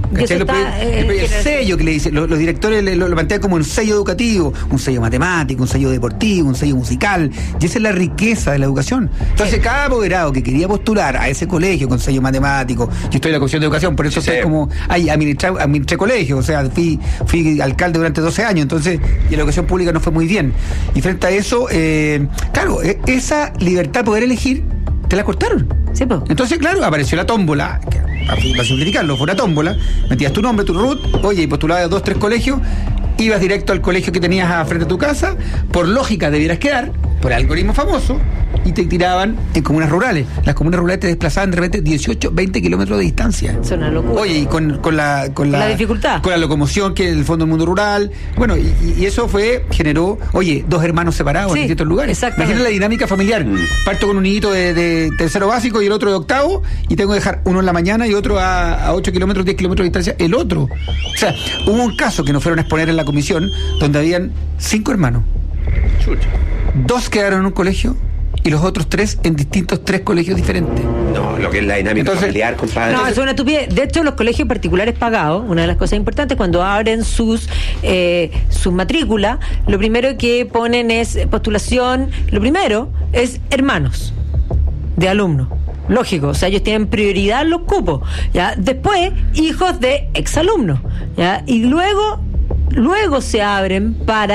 [SPEAKER 5] El sello que le dicen, los directores lo plantean como un sello educativo, un sello matemático, un sello deportivo, un sello musical, y esa es la riqueza de la educación. Entonces, cada apoderado que quería postular a ese colegio con sello matemático, yo estoy en la Comisión de Educación, por eso soy como administré colegio, o sea, fui alcalde durante 12 años, entonces, y la educación pública no fue muy bien. Y frente a eso, claro, esa libertad de poder elegir, te la cortaron.
[SPEAKER 6] Sí, pues.
[SPEAKER 5] Entonces, claro, apareció la tómbola, para simplificarlo, fue una tómbola, metías tu nombre, tu RUT, oye, y postulabas a 2, 3 colegios, ibas directo al colegio que tenías frente a tu casa, por lógica debieras quedar, por el algoritmo famoso, y te tiraban en comunas rurales. Las comunas rurales te desplazaban de repente 18, 20 kilómetros de distancia.
[SPEAKER 6] Es una locura.
[SPEAKER 5] Oye, y con la
[SPEAKER 6] dificultad.
[SPEAKER 5] Con la locomoción, que es el Fondo del Mundo Rural. Bueno, y eso generó, 2 hermanos separados en distintos lugares. Imagínate la dinámica familiar. Parto con un niñito de tercero básico y el otro de octavo, y tengo que dejar uno en la mañana y otro a 8 kilómetros, 10 kilómetros de distancia, el otro. O sea, hubo un caso que nos fueron a exponer en la comisión, donde habían 5 hermanos.
[SPEAKER 4] Chucha.
[SPEAKER 5] 2 quedaron en un colegio y los otros 3 en distintos 3 colegios diferentes.
[SPEAKER 4] No, lo que es la dinámica familiar, compadre.
[SPEAKER 6] No, es una estupidez. De hecho, los colegios particulares pagados, una de las cosas importantes, cuando abren sus matrículas, lo primero que ponen es postulación, lo primero es hermanos de alumnos. Lógico, o sea, ellos tienen prioridad en los cupos, ¿ya? Después, hijos de exalumnos, ¿ya? Y luego se abren para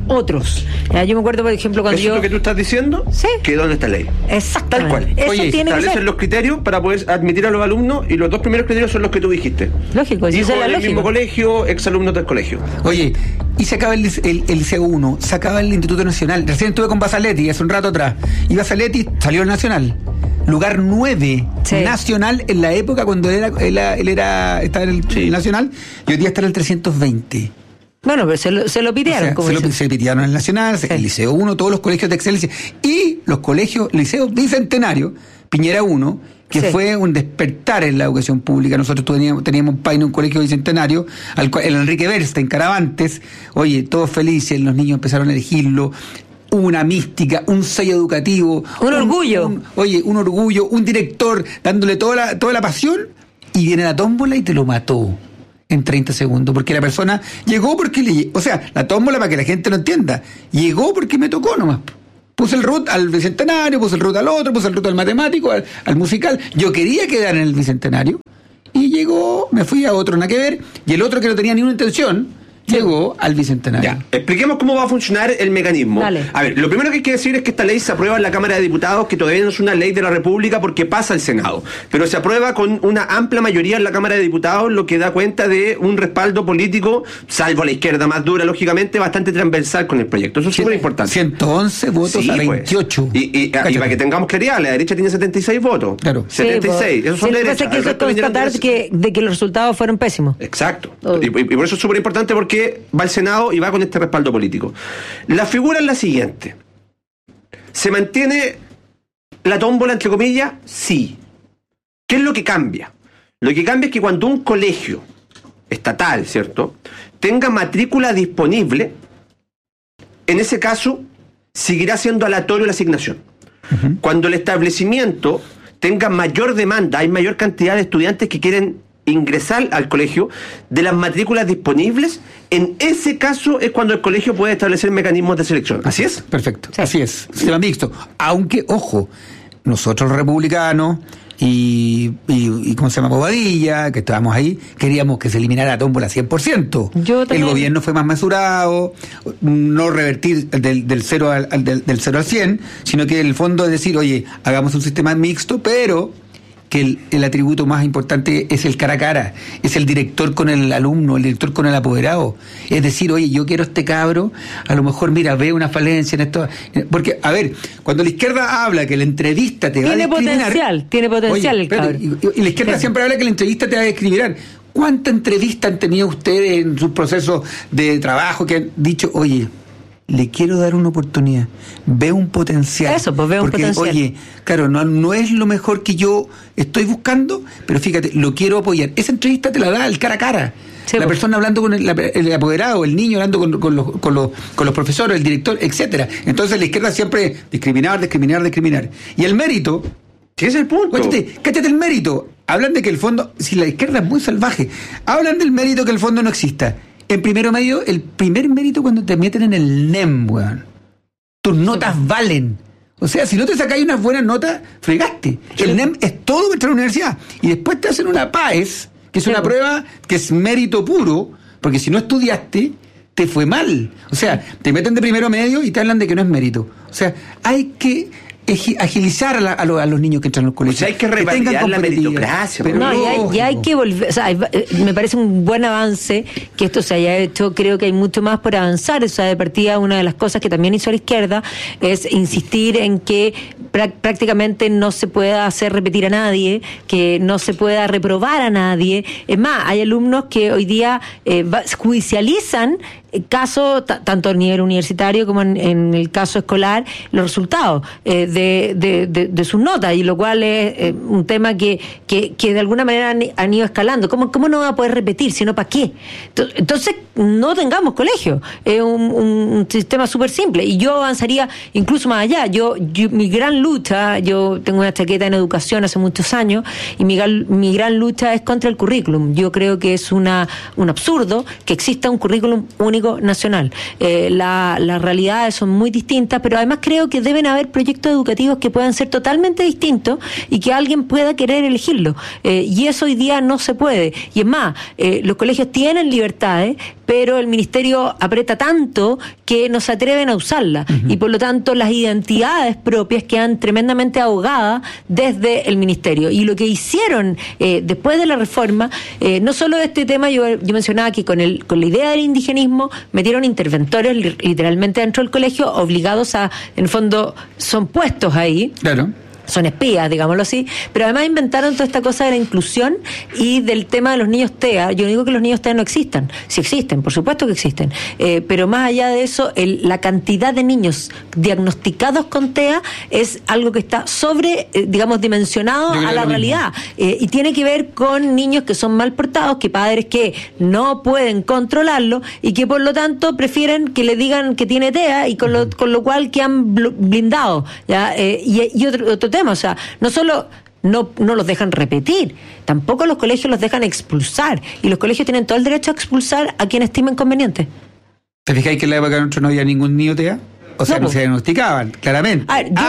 [SPEAKER 6] otros. Yo me acuerdo, por ejemplo, cuando
[SPEAKER 4] ¿Eso es lo que tú estás diciendo?
[SPEAKER 6] Sí.
[SPEAKER 4] Quedó en esta ley.
[SPEAKER 6] Exactamente.
[SPEAKER 4] Tal cual.
[SPEAKER 6] Eso
[SPEAKER 5] Oye,
[SPEAKER 6] tiene que ser.
[SPEAKER 4] Establecen los criterios para poder admitir a los alumnos y los dos primeros criterios son los que tú dijiste.
[SPEAKER 6] Lógico,
[SPEAKER 4] Hijos
[SPEAKER 6] eso era
[SPEAKER 4] del
[SPEAKER 6] lógico.
[SPEAKER 4] mismo colegio, exalumnos del colegio.
[SPEAKER 5] Oye, y se acaba el Liceo 1, se acaba el Instituto Nacional. Recién estuve con Basaletti hace un rato atrás. Y Basaletti salió al Nacional. Lugar 9 nacional en la época cuando él estaba en el Nacional, y hoy día está en el 320.
[SPEAKER 6] Bueno, pero se lo pitearon.
[SPEAKER 5] O sea, se pitearon en el Nacional, el Liceo 1, todos los colegios de excelencia. Y los colegios, Liceo Bicentenario, Piñera 1, que fue un despertar en la educación pública. Nosotros teníamos en Paine un colegio bicentenario, el Enrique Bersta, en Caravantes. Oye, todos felices, los niños empezaron a elegirlo. Una mística, un sello educativo.
[SPEAKER 6] Un orgullo.
[SPEAKER 5] Un orgullo, un director dándole toda la pasión, y viene la tómbola y te lo mató en 30 segundos, porque la persona llegó porque o sea, la tómbola, para que la gente lo entienda, llegó porque me tocó nomás. Puse el root al bicentenario, puse el root al otro, puse el root al matemático, al musical. Yo quería quedar en el bicentenario y llegó, me fui a otro, nada que ver, y el otro, que no tenía ni una intención, llegó al bicentenario.
[SPEAKER 4] Ya, expliquemos cómo va a funcionar el mecanismo.
[SPEAKER 6] Dale.
[SPEAKER 4] A ver, lo primero que hay que decir es que esta ley se aprueba en la Cámara de Diputados, que todavía no es una ley de la República porque pasa al Senado, pero se aprueba con una amplia mayoría en la Cámara de Diputados, lo que da cuenta de un respaldo político, salvo la izquierda más dura, lógicamente, bastante transversal con el proyecto. Eso es súper importante.
[SPEAKER 5] 111 votos a 28.
[SPEAKER 4] Pues. Y para que tengamos claridad, la derecha tiene 76 votos.
[SPEAKER 5] Claro.
[SPEAKER 4] 76. Esos son
[SPEAKER 6] lo que
[SPEAKER 4] derechas.
[SPEAKER 6] pasa es que eso es constatar de que los resultados fueron pésimos.
[SPEAKER 4] Exacto. Y por eso es súper importante, porque va al Senado y va con este respaldo político. La figura es la siguiente. ¿Se mantiene la tómbola, entre comillas? Sí. ¿Qué es lo que cambia? Lo que cambia es que cuando un colegio estatal, ¿cierto?, tenga matrícula disponible, en ese caso seguirá siendo aleatorio la asignación. Uh-huh. Cuando el establecimiento tenga mayor demanda, hay mayor cantidad de estudiantes que quieren ingresar al colegio, de las matrículas disponibles, en ese caso es cuando el colegio puede establecer mecanismos de selección. ¿Así es?
[SPEAKER 5] Perfecto, sí. Así es. Sistema mixto. Aunque, ojo, nosotros los republicanos y ¿cómo se llama? Bobadilla, que estábamos ahí, queríamos que se eliminara la tómbola 100%. El gobierno fue más mesurado, no revertir del 0 al 100, sino que en el fondo es decir, oye, hagamos un sistema mixto, pero que el atributo más importante es el cara a cara, es el director con el alumno, el director con el apoderado. Es decir, oye, yo quiero este cabro, a lo mejor, mira, ve una falencia en esto. Porque, a ver, cuando la izquierda habla que la entrevista te va a discriminar...
[SPEAKER 6] Tiene potencial el cabro.
[SPEAKER 5] Y la izquierda siempre habla que la entrevista te va a discriminar. ¿Cuánta entrevista han tenido ustedes en sus procesos de trabajo que han dicho, oye, le quiero dar una oportunidad, veo un potencial?
[SPEAKER 6] Eso, pues veo un potencial.
[SPEAKER 5] Oye, claro, no es lo mejor que yo estoy buscando, pero fíjate, lo quiero apoyar. Esa entrevista te la da el cara a cara. Sí, la persona hablando con el apoderado, el niño hablando con los profesores, el director, etcétera. Entonces la izquierda siempre discriminar. Y el mérito,
[SPEAKER 4] ¿qué es el punto?
[SPEAKER 5] Cáchate el mérito. Hablan de que el fondo, si la izquierda es muy salvaje, hablan del mérito que el fondo no exista. En primero medio, el primer mérito cuando te meten en el NEM, weón. Tus notas valen. O sea, si no te sacáis unas buenas notas, fregaste. El NEM es todo dentro de la universidad. Y después te hacen una PAES, que es una prueba que es mérito puro, porque si no estudiaste, te fue mal. O sea, te meten de primero medio y te hablan de que no es mérito. O sea, hay que agilizar a los niños que entran a los colegios.
[SPEAKER 4] O sea, hay que revalidar la meritocracia.
[SPEAKER 6] Pero ya hay que volver. O sea, me parece un buen avance que esto se haya hecho. Creo que hay mucho más por avanzar. O sea, de partida, una de las cosas que también hizo la izquierda es insistir en que prácticamente no se pueda hacer repetir a nadie, que no se pueda reprobar a nadie. Es más, hay alumnos que hoy día judicializan caso, tanto a nivel universitario como en el caso escolar, los resultados de sus notas, y lo cual es un tema que de alguna manera han ido escalando. ¿Cómo no va a poder repetir? Sino ¿para qué? Entonces, no tengamos colegio. Es un sistema súper simple. Y yo avanzaría incluso más allá. Mi gran lucha, yo tengo una chaqueta en educación hace muchos años, y mi gran lucha es contra el currículum. Yo creo que es un absurdo que exista un currículum único Académico Nacional. Las realidades son muy distintas, pero además creo que deben haber proyectos educativos que puedan ser totalmente distintos y que alguien pueda querer elegirlo. Y eso hoy día no se puede. Y es más, los colegios tienen libertades, pero el ministerio aprieta tanto que no se atreven a usarla. Y por lo tanto las identidades propias quedan tremendamente ahogadas desde el ministerio. Y lo que hicieron después de la reforma, no solo este tema, yo mencionaba que con la idea del indigenismo metieron interventores literalmente dentro del colegio, obligados a, en el fondo, son puestos ahí. Claro. Son espías, digámoslo así, pero además inventaron toda esta cosa de la inclusión y del tema de los niños TEA. Yo no digo que los niños TEA no existan, sí existen, por supuesto que existen, pero más allá de eso, la cantidad de niños diagnosticados con TEA es algo que está dimensionado a la realidad, y tiene que ver con niños que son mal portados, que padres que no pueden controlarlo y que por lo tanto prefieren que le digan que tiene TEA y con lo cual quedan blindados, ¿ya? Y otro tema, o sea, no solo no los dejan repetir, tampoco los colegios los dejan expulsar, y los colegios tienen todo el derecho a expulsar a quien estimen conveniente.
[SPEAKER 5] ¿Te fijáis que en la época nuestra no había ningún niño TEA? O sea, no se diagnosticaban, claramente.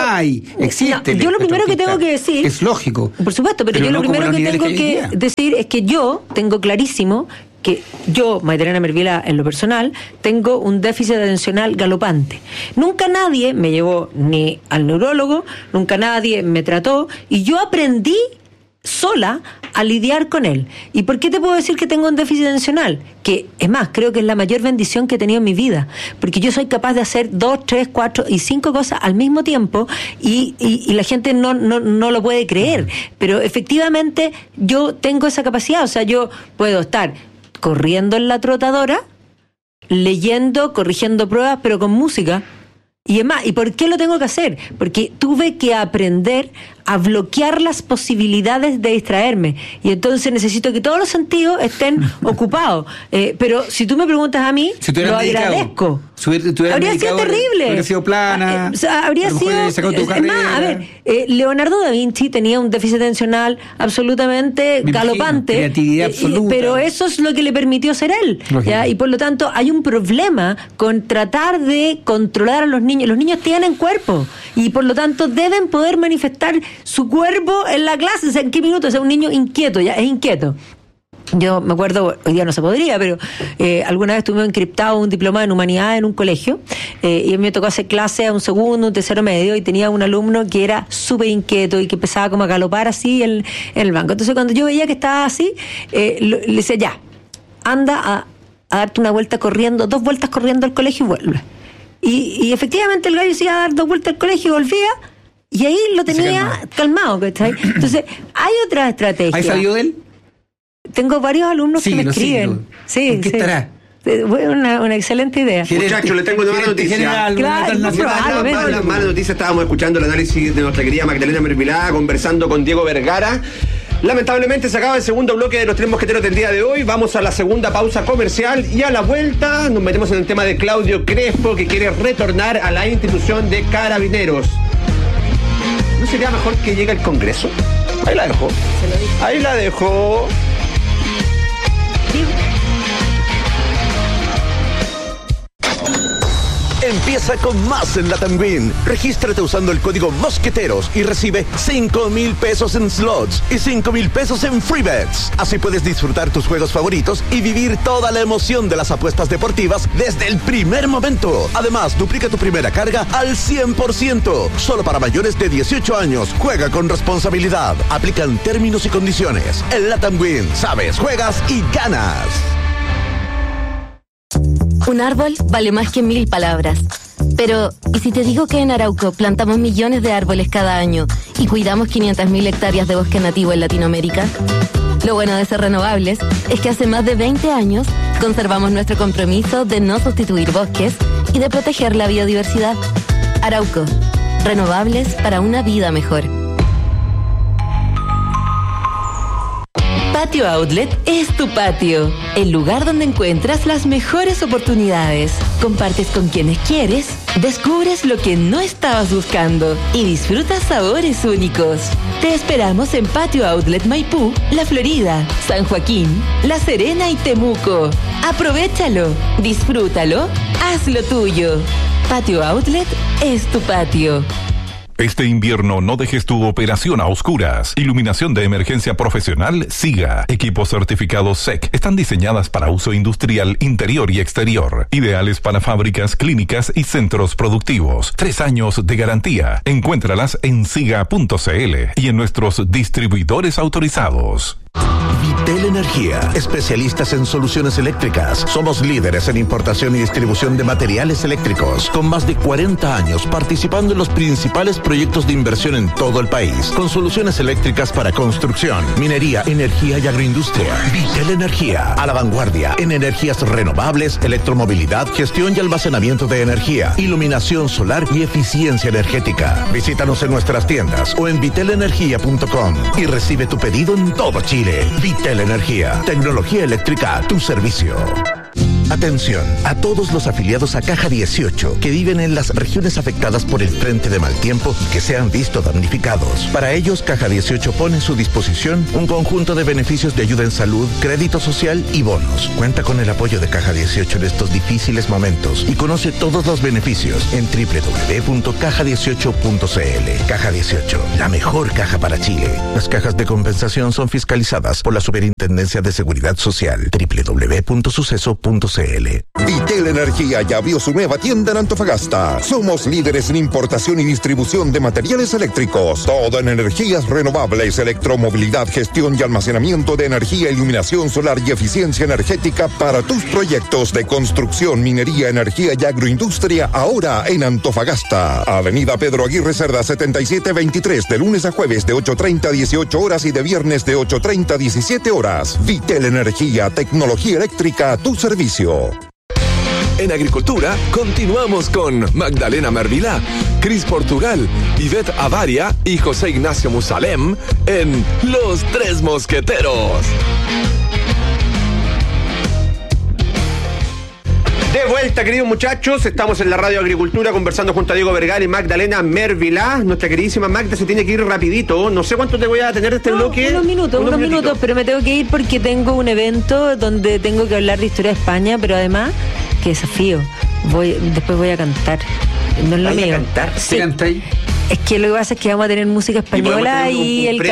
[SPEAKER 5] Existe.
[SPEAKER 6] Yo lo primero que tengo que decir...
[SPEAKER 5] Es lógico.
[SPEAKER 6] Por supuesto, pero yo lo primero que tengo que decir es que yo tengo clarísimo que yo, Magdalena Mervila, en lo personal, tengo un déficit atencional galopante. Nunca nadie me llevó ni al neurólogo, nunca nadie me trató, y yo aprendí sola a lidiar con él. ¿Y por qué te puedo decir que tengo un déficit atencional? Que, es más, creo que es la mayor bendición que he tenido en mi vida, porque yo soy capaz de hacer 2, 3, 4 y 5 cosas al mismo tiempo, y la gente no lo puede creer, pero efectivamente yo tengo esa capacidad. O sea, yo puedo estar corriendo en la trotadora, leyendo, corrigiendo pruebas, pero con música. Y es más, ¿y por qué lo tengo que hacer? Porque tuve que aprender a bloquear las posibilidades de distraerme, y entonces necesito que todos los sentidos estén ocupados. Pero si tú me preguntas a mí, lo agradezco. Habría sido terrible.
[SPEAKER 5] Habría sido plana.
[SPEAKER 6] Habría sido. Es más, a ver, Leonardo da Vinci tenía un déficit atencional absolutamente galopante.
[SPEAKER 5] Creatividad absoluta.
[SPEAKER 6] Pero eso es lo que le permitió ser él. ¿Ya? Y por lo tanto, hay un problema con tratar de controlar a los niños. Los niños tienen cuerpo y por lo tanto deben poder manifestar su cuerpo en la clase. O sea, ¿en qué minuto? O sea, un niño inquieto, ya es inquieto. Yo me acuerdo, hoy día no se podría, pero alguna vez tuve encriptado un diploma en humanidades en un colegio, y a mí me tocó hacer clase a un segundo, un tercero medio, y tenía un alumno que era súper inquieto y que empezaba como a galopar así en el banco. Entonces cuando yo veía que estaba así, le decía, ya, anda a darte una vuelta corriendo, 2 vueltas corriendo al colegio y vuelve. Y efectivamente el gallo se iba a dar 2 vueltas al colegio y volvía, y ahí lo tenía calmado, ¿cachai? Entonces, hay otra estrategia.
[SPEAKER 5] ¿Has sabido de él?
[SPEAKER 6] Tengo varios alumnos que me escriben.
[SPEAKER 5] Sí, ¿qué estará?
[SPEAKER 6] Una excelente idea.
[SPEAKER 4] Muchachos, le tengo una mala noticia. Mala noticia. Estábamos escuchando el análisis de nuestra querida Magdalena Mervilá, conversando con Diego Vergara. Lamentablemente se acaba el segundo bloque de los Tres Mosqueteros del día de hoy. Vamos a la segunda pausa comercial y a la vuelta nos metemos en el tema de Claudio Crespo, que quiere retornar a la institución de Carabineros. ¿No sería mejor que llegue al Congreso? Ahí la dejo. Ahí la dejo.
[SPEAKER 8] Empieza con más en Latam Win. Regístrate usando el código Mosqueteros y recibe 5,000 pesos en slots y 5,000 pesos en free bets. Así puedes disfrutar tus juegos favoritos y vivir toda la emoción de las apuestas deportivas desde el primer momento. Además, duplica tu primera carga al 100%. Solo para mayores de 18 años. Juega con responsabilidad. Aplican términos y condiciones. En Latam Win, sabes, juegas y ganas.
[SPEAKER 9] Un árbol vale más que 1000 palabras. Pero, ¿y si te digo que en Arauco plantamos millones de árboles cada año y cuidamos 500.000 hectáreas de bosque nativo en Latinoamérica? Lo bueno de ser renovables es que hace más de 20 años conservamos nuestro compromiso de no sustituir bosques y de proteger la biodiversidad. Arauco, renovables para una vida mejor.
[SPEAKER 2] Patio Outlet es tu patio, el lugar donde encuentras las mejores oportunidades. Compartes con quienes quieres, descubres lo que no estabas buscando y disfrutas sabores únicos. Te esperamos en Patio Outlet Maipú, La Florida, San Joaquín, La Serena y Temuco. Aprovéchalo, disfrútalo, hazlo tuyo. Patio Outlet es tu patio.
[SPEAKER 12] Este invierno no dejes tu operación a oscuras. Iluminación de emergencia profesional SIGA. Equipos certificados SEC. Están diseñadas para uso industrial interior y exterior. Ideales para fábricas, clínicas y centros productivos. 3 años de garantía. Encuéntralas en siga.cl y en nuestros distribuidores autorizados.
[SPEAKER 8] Vitel Energía, especialistas en soluciones eléctricas. Somos líderes en importación y distribución de materiales eléctricos, con más de 40 años participando en los principales proyectos de inversión en todo el país, con soluciones eléctricas para construcción, minería, energía y agroindustria. Vitel Energía, a la vanguardia en energías renovables, electromovilidad, gestión y almacenamiento de energía, iluminación solar y eficiencia energética. Visítanos en nuestras tiendas o en vitelenergia.com y recibe tu pedido en todo Chile. Vitel Energía, tecnología eléctrica a tu servicio. Atención a todos los afiliados a Caja 18 que viven en las regiones afectadas por el frente de mal tiempo y que se han visto damnificados. Para ellos, Caja 18 pone a su disposición un conjunto de beneficios de ayuda en salud, crédito social y bonos. Cuenta con el apoyo de Caja 18 en estos difíciles momentos y conoce todos los beneficios en www.caja18.cl. Caja 18, la mejor caja para Chile. Las cajas de compensación son fiscalizadas por la Superintendencia de Seguridad Social. www.suceso.cl.
[SPEAKER 1] Vitel Energía ya abrió su nueva tienda en Antofagasta. Somos líderes en importación y distribución de materiales eléctricos. Todo en energías renovables, electromovilidad, gestión y almacenamiento de energía, iluminación solar y eficiencia energética para tus proyectos de construcción, minería, energía y agroindustria. Ahora en Antofagasta. Avenida Pedro Aguirre Cerda 7723, de lunes a jueves de 8:30 a 18 horas y de viernes de 8:30 a 17 horas. Vitel Energía, tecnología eléctrica a tu servicio.
[SPEAKER 3] En Agricultura, continuamos con Magdalena Mervilá, Cris Portugal, Ivette Avaria y José Ignacio Musalem en Los Tres Mosqueteros.
[SPEAKER 4] De vuelta, queridos muchachos, estamos en la Radio Agricultura conversando junto a Diego Vergara y Magdalena Mervilá. Nuestra queridísima Magda se tiene que ir rapidito. No sé cuánto te voy a tener de este bloque.
[SPEAKER 6] Unos minutos, pero me tengo que ir porque tengo un evento donde tengo que hablar de historia de España, pero además, qué desafío. Después voy a cantar. No es lo mío.
[SPEAKER 4] ¿A cantar?
[SPEAKER 6] Sí. Es que lo que pasa es que vamos a tener música española y el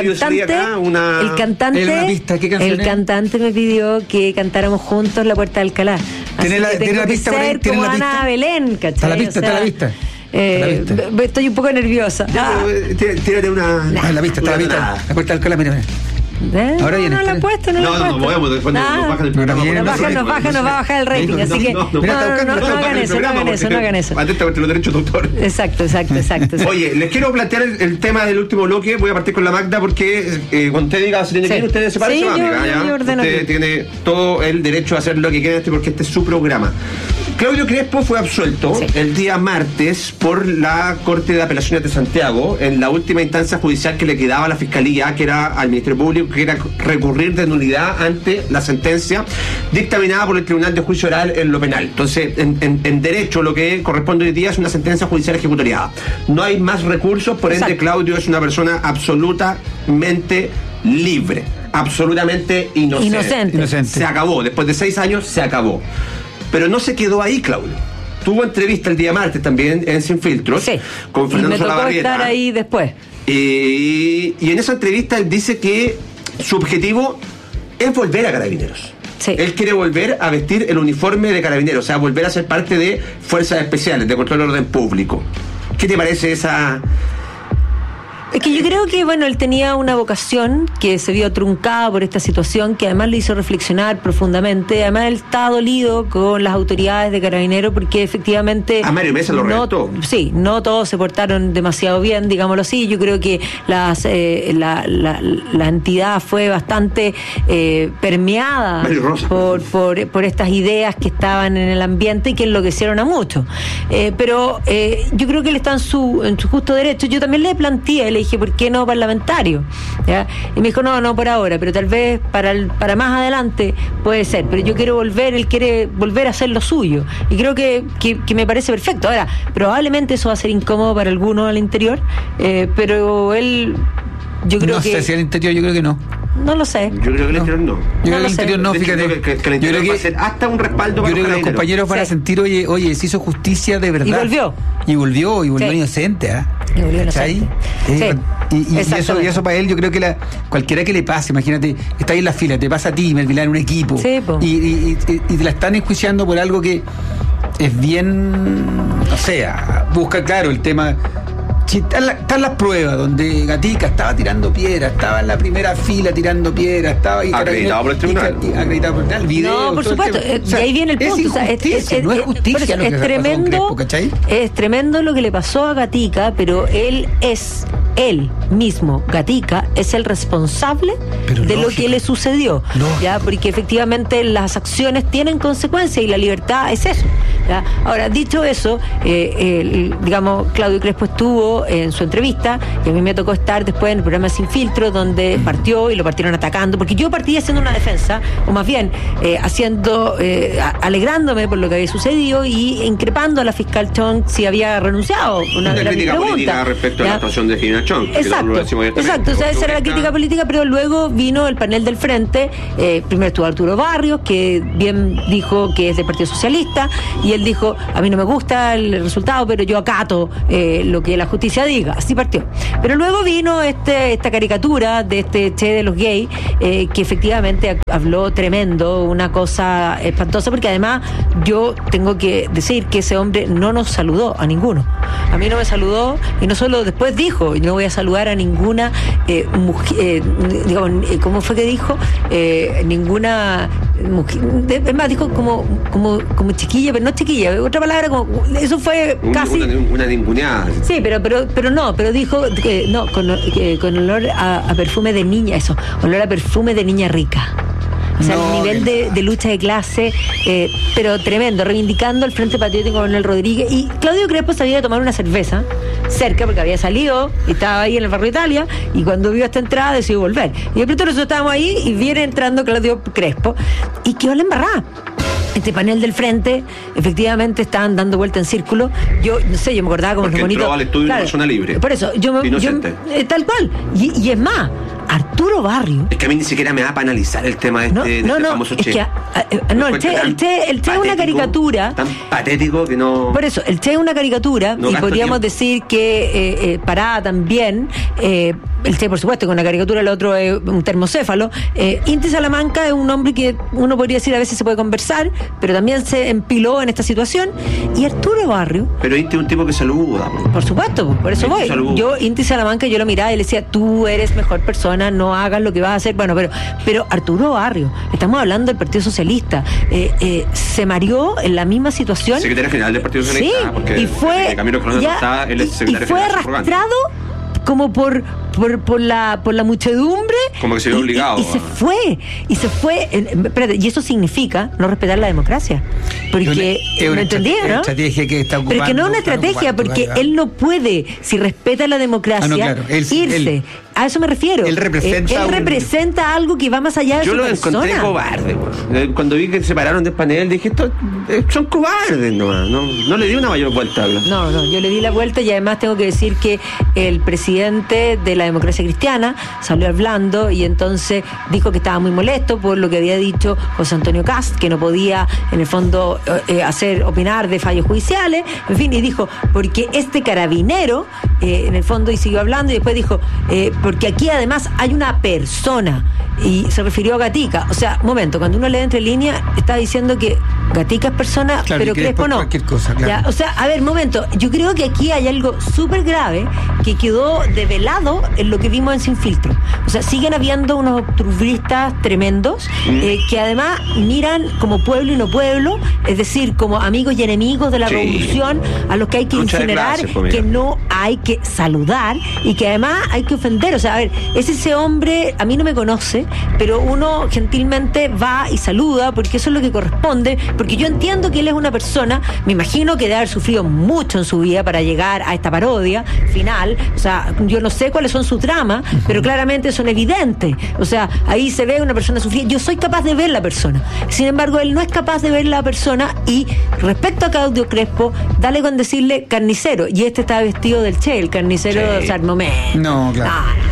[SPEAKER 6] cantante me pidió que cantáramos juntos La Puerta de Alcalá.
[SPEAKER 5] ¿Tiene la pista por ahí? ¿Tiene la pista?
[SPEAKER 6] Belén, ¿cachai?
[SPEAKER 5] Está la pista.
[SPEAKER 6] Estoy un poco nerviosa.
[SPEAKER 4] Tírate una.
[SPEAKER 5] La pista. La Puerta de Alcalá, mira. Ahora viene.
[SPEAKER 6] No la he puesto, no
[SPEAKER 4] podemos, después nos bajan el programa.
[SPEAKER 6] Nos va a bajar el rating, así que no hagan eso.
[SPEAKER 4] Atenta contra los derechos de autor.
[SPEAKER 6] Exacto.
[SPEAKER 4] Oye, les quiero plantear el tema del último bloque. Voy a partir con la Magda porque cuando usted diga si tiene que ir, usted se parece a amiga. Usted tiene todo el derecho a hacer lo que quiera porque este es su programa. Claudio Crespo fue absuelto el día martes por la Corte de Apelaciones de Santiago en la última instancia judicial que le quedaba a la Fiscalía, que era al Ministerio Público, que era recurrir de nulidad ante la sentencia dictaminada por el Tribunal de Juicio Oral en lo penal. Entonces, en derecho, lo que corresponde hoy día es una sentencia judicial ejecutoriada. No hay más recursos, por ende, Claudio es una persona absolutamente libre, absolutamente inocente. Se acabó, después de 6 años se acabó. Pero no se quedó ahí, Claudio. Tuvo entrevista el día martes también en Sin Filtros con Fernando Solabarrieta.
[SPEAKER 6] Me tocó estar ahí después.
[SPEAKER 4] Y en esa entrevista él dice que su objetivo es volver a Carabineros. Él quiere volver a vestir el uniforme de Carabineros, o sea, volver a ser parte de Fuerzas Especiales, de Control del Orden Público. ¿Qué te parece esa...?
[SPEAKER 6] Es que yo creo que, él tenía una vocación que se vio truncada por esta situación, que además le hizo reflexionar profundamente. Además, él está dolido con las autoridades de Carabineros porque efectivamente...
[SPEAKER 4] A Mario Mesa lo retó.
[SPEAKER 6] Sí, no todos se portaron demasiado bien, digámoslo así. Yo creo que la entidad fue bastante permeada por estas ideas que estaban en el ambiente y que enloquecieron a muchos. Pero yo creo que él está en su justo derecho. Yo también le planteé, le dije, ¿por qué no parlamentario? ¿Ya? Y me dijo, no por ahora, pero tal vez para más adelante puede ser, pero yo quiero él quiere volver a hacer lo suyo, y creo que me parece perfecto. Ahora, probablemente eso va a ser incómodo para algunos al interior, pero él, yo creo
[SPEAKER 5] no sé si al interior, yo creo que no.
[SPEAKER 6] No lo sé.
[SPEAKER 4] Yo creo que el interior no.
[SPEAKER 5] Yo creo que el interior no, fíjate.
[SPEAKER 4] Que el interior va a ser hasta un respaldo para
[SPEAKER 5] yo creo que los compañeros van a sentir, oye, se hizo justicia de verdad. Y volvió inocente, ¿ah?
[SPEAKER 6] Y volvió inocente.
[SPEAKER 5] Y eso para él, yo creo que cualquiera que le pase, imagínate, está ahí en la fila, te pasa a ti, Melvilán, en un equipo, y te la están enjuiciando por algo que es bien, no sé, busca claro el tema. Están las pruebas donde Gatica estaba tirando piedras, estaba en la primera fila tirando piedras, estaba ahí
[SPEAKER 4] acreditado por el tribunal.
[SPEAKER 5] Acreditado por el video.
[SPEAKER 6] No, por supuesto, y ahí viene el punto.
[SPEAKER 5] No es justicia lo que pasó con Crespo, ¿cachai?
[SPEAKER 6] Es tremendo lo que le pasó a Gatica, pero él mismo, Gatica, es el responsable de lo que le sucedió. ¿Ya? Porque efectivamente las acciones tienen consecuencias y la libertad es eso. ¿Ya? Ahora, dicho eso, digamos, Claudio Crespo estuvo en su entrevista y a mí me tocó estar después en el programa Sin Filtro, donde partió y lo partieron atacando, porque yo partí haciendo una defensa, o más bien alegrándome por lo que había sucedido y increpando a la fiscal Chong si había renunciado.
[SPEAKER 4] Una crítica política respecto a la actuación de Gina Chong.
[SPEAKER 6] Exacto, o sea, esa era la crítica política, pero luego vino el panel del frente. Primero estuvo Arturo Barrios, que bien dijo que es del Partido Socialista, y él dijo, a mí no me gusta el resultado, pero yo acato lo que la justicia diga. Así partió. Pero luego vino esta caricatura de este Che de los gays, que efectivamente habló tremendo, una cosa espantosa, porque además yo tengo que decir que ese hombre no nos saludó a ninguno. A mí no me saludó, y no solo después dijo, no voy a saludar a ninguna mujer, digamos, ¿cómo fue que dijo? Ninguna mujer, es más, dijo como chiquilla, pero no chiquilla, otra palabra, como eso fue casi
[SPEAKER 4] una ninguneada.
[SPEAKER 6] Sí, pero dijo que no, con olor a perfume de niña, eso, olor a perfume de niña rica. O sea, el nivel de lucha de clase, pero tremendo, reivindicando el Frente Patriótico con Manuel Rodríguez. Y Claudio Crespo sabía tomar una cerveza cerca, porque había salido y estaba ahí en el barrio Italia, y cuando vio esta entrada decidió volver. Y de pronto nosotros estábamos ahí y viene entrando Claudio Crespo y quedó la embarrada. Este panel del frente, efectivamente, estaban dando vuelta en círculo. Yo, no sé, yo me acordaba como los bonitos.
[SPEAKER 4] Al estudio una persona libre.
[SPEAKER 6] Por eso, yo tal cual. Y es más, Arturo Barrio.
[SPEAKER 4] Es que a mí ni siquiera me da para analizar el tema de este famoso Che.
[SPEAKER 6] El Che es una caricatura.
[SPEAKER 4] Tan patético que no.
[SPEAKER 6] Por eso, el Che es una caricatura, y podríamos decir que Parada también. El Che, por supuesto, con una caricatura, el otro es un termocéfalo. Inti Salamanca es un hombre que uno podría decir a veces se puede conversar, pero también se empiló en esta situación. Y Arturo Barrio.
[SPEAKER 4] Pero Inti es un tipo que saluda.
[SPEAKER 6] Por supuesto, por eso voy. Yo, Inti Salamanca, yo lo miraba y le decía, tú eres mejor persona, no hagas lo que vas a hacer. Bueno, pero Arturo Barrio, estamos hablando del Partido Socialista, se mareó en la misma situación.
[SPEAKER 4] Secretario general del Partido Socialista.
[SPEAKER 6] Sí,
[SPEAKER 4] porque
[SPEAKER 6] y fue, y fue arrastrado como por la muchedumbre,
[SPEAKER 4] como que se vio obligado
[SPEAKER 6] y se fue espérate, y eso significa no respetar la democracia, porque ¿me entendí, no?
[SPEAKER 5] Estrategia que está ocupando,
[SPEAKER 6] pero es que no es una estrategia, porque él no puede, si respeta la democracia, irse. A eso me refiero.
[SPEAKER 5] Él
[SPEAKER 6] representa algo que va más allá de su persona.
[SPEAKER 4] Yo lo encontré cobarde. Cuando vi que se pararon del panel, dije, estos son cobardes nomás. No le di una mayor vuelta.
[SPEAKER 6] No, yo le di la vuelta, y además tengo que decir que el presidente de la Democracia Cristiana salió hablando, y entonces dijo que estaba muy molesto por lo que había dicho José Antonio Kast, que no podía, en el fondo, opinar de fallos judiciales, en fin, y dijo, porque este carabinero, en el fondo, y siguió hablando, y después dijo, porque aquí además hay una persona, y se refirió a Gatica. O sea, momento, cuando uno lee entre líneas, está diciendo que Gatica es persona, claro, pero Crespo no.
[SPEAKER 5] Cosa, claro.
[SPEAKER 6] ¿Ya? O sea, a ver, momento, yo creo que aquí hay algo súper grave que quedó develado en lo que vimos en Sin Filtro. O sea, siguen habiendo unos octubristas tremendos, que además miran como pueblo y no pueblo, es decir, como amigos y enemigos de la revolución, a los que hay que incinerar, que no hay que saludar, y que además hay que ofender. O sea, a ver, es ese hombre, a mí no me conoce, pero uno gentilmente va y saluda, porque eso es lo que corresponde, porque yo entiendo que él es una persona, me imagino que debe haber sufrido mucho en su vida para llegar a esta parodia final. O sea, yo no sé cuáles son sus dramas, pero claramente son evidentes. O sea, ahí se ve una persona sufrida. Yo soy capaz de ver la persona, sin embargo él no es capaz de ver la persona. Y respecto a Claudio Crespo, dale con decirle carnicero, y este está vestido del Che, el carnicero de Sarmomé.
[SPEAKER 5] No, claro.
[SPEAKER 6] No.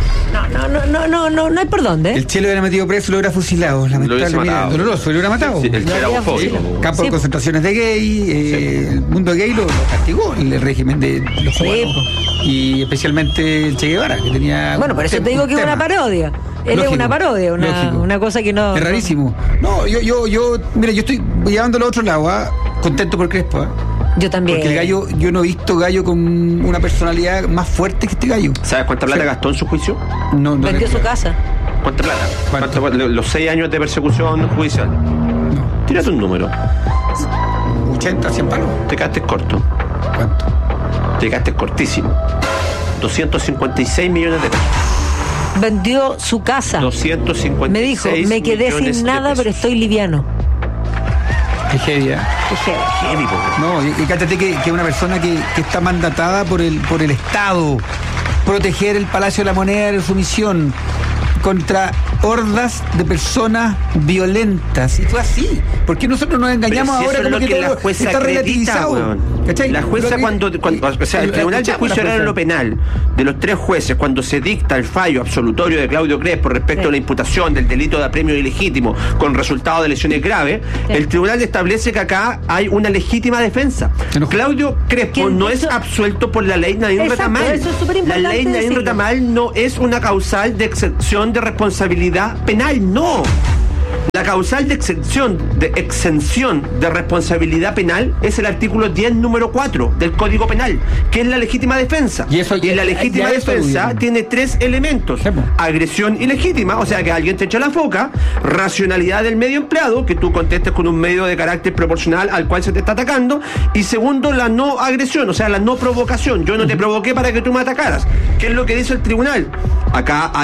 [SPEAKER 6] No hay por dónde.
[SPEAKER 5] El Che lo hubiera metido preso, lo hubiera fusilado. Lamentablemente, doloroso, lo hubiera matado.
[SPEAKER 4] Sí, el Che era homofóbico.
[SPEAKER 5] Campo de concentraciones de gay, el mundo gay lo castigó el régimen de los cubanos. Y especialmente el Che Guevara, que tenía.
[SPEAKER 6] Bueno, por eso te digo que es una parodia. Él es una parodia, una cosa que no.
[SPEAKER 5] Es rarísimo. No, mira, yo estoy llevándolo a otro lado, contento por Crespo.
[SPEAKER 6] Yo también.
[SPEAKER 5] Porque el Gallo, yo no he visto Gallo con una personalidad más fuerte que este Gallo.
[SPEAKER 4] ¿Sabes cuánta plata gastó en su juicio?
[SPEAKER 5] No.
[SPEAKER 6] Vendió su casa.
[SPEAKER 4] ¿Cuánta plata? ¿Cuánto? Los 6 años de persecución judicial.
[SPEAKER 5] No.
[SPEAKER 4] Tírate un número.
[SPEAKER 5] 80, 100 palos.
[SPEAKER 4] Te quedaste corto.
[SPEAKER 5] ¿Cuánto?
[SPEAKER 4] Te quedaste cortísimo. 256 millones de pesos.
[SPEAKER 6] Vendió su casa.
[SPEAKER 4] 256
[SPEAKER 6] me dijo, me quedé sin nada, pero estoy liviano.
[SPEAKER 5] Es heavy, ¿eh?
[SPEAKER 6] Es heavy.
[SPEAKER 5] No, y cállate que una persona que está mandatada por el Estado, proteger el Palacio de la Moneda de su misión contra hordas de personas violentas. Y fue así. ¿Por qué nosotros nos engañamos
[SPEAKER 4] si
[SPEAKER 5] ahora
[SPEAKER 4] como
[SPEAKER 5] que
[SPEAKER 4] la jueza
[SPEAKER 5] está relativizado?
[SPEAKER 4] ¿Cachai? La jueza cuando o sea, el Tribunal de Juicio Oral en lo Penal, de los 3 jueces, cuando se dicta el fallo absolutorio de Claudio Crespo respecto a la imputación del delito de apremio ilegítimo con resultado de lesiones graves, el tribunal establece que acá hay una legítima defensa. Claudio Crespo no es absuelto por la ley Nadine Retamal. La ley Nadine Retamal no es una causal de exención de responsabilidad penal, no. La causal de exención de responsabilidad penal es el artículo 10, número 4 del Código Penal, que es la legítima defensa. Y la legítima defensa tiene 3 elementos: agresión ilegítima, o sea que alguien te echa la foca; racionalidad del medio empleado, que tú contestes con un medio de carácter proporcional al cual se te está atacando; y segundo, la no agresión, o sea, la no provocación. Yo no te provoqué para que tú me atacaras. ¿Qué es lo que dice el tribunal? Acá hay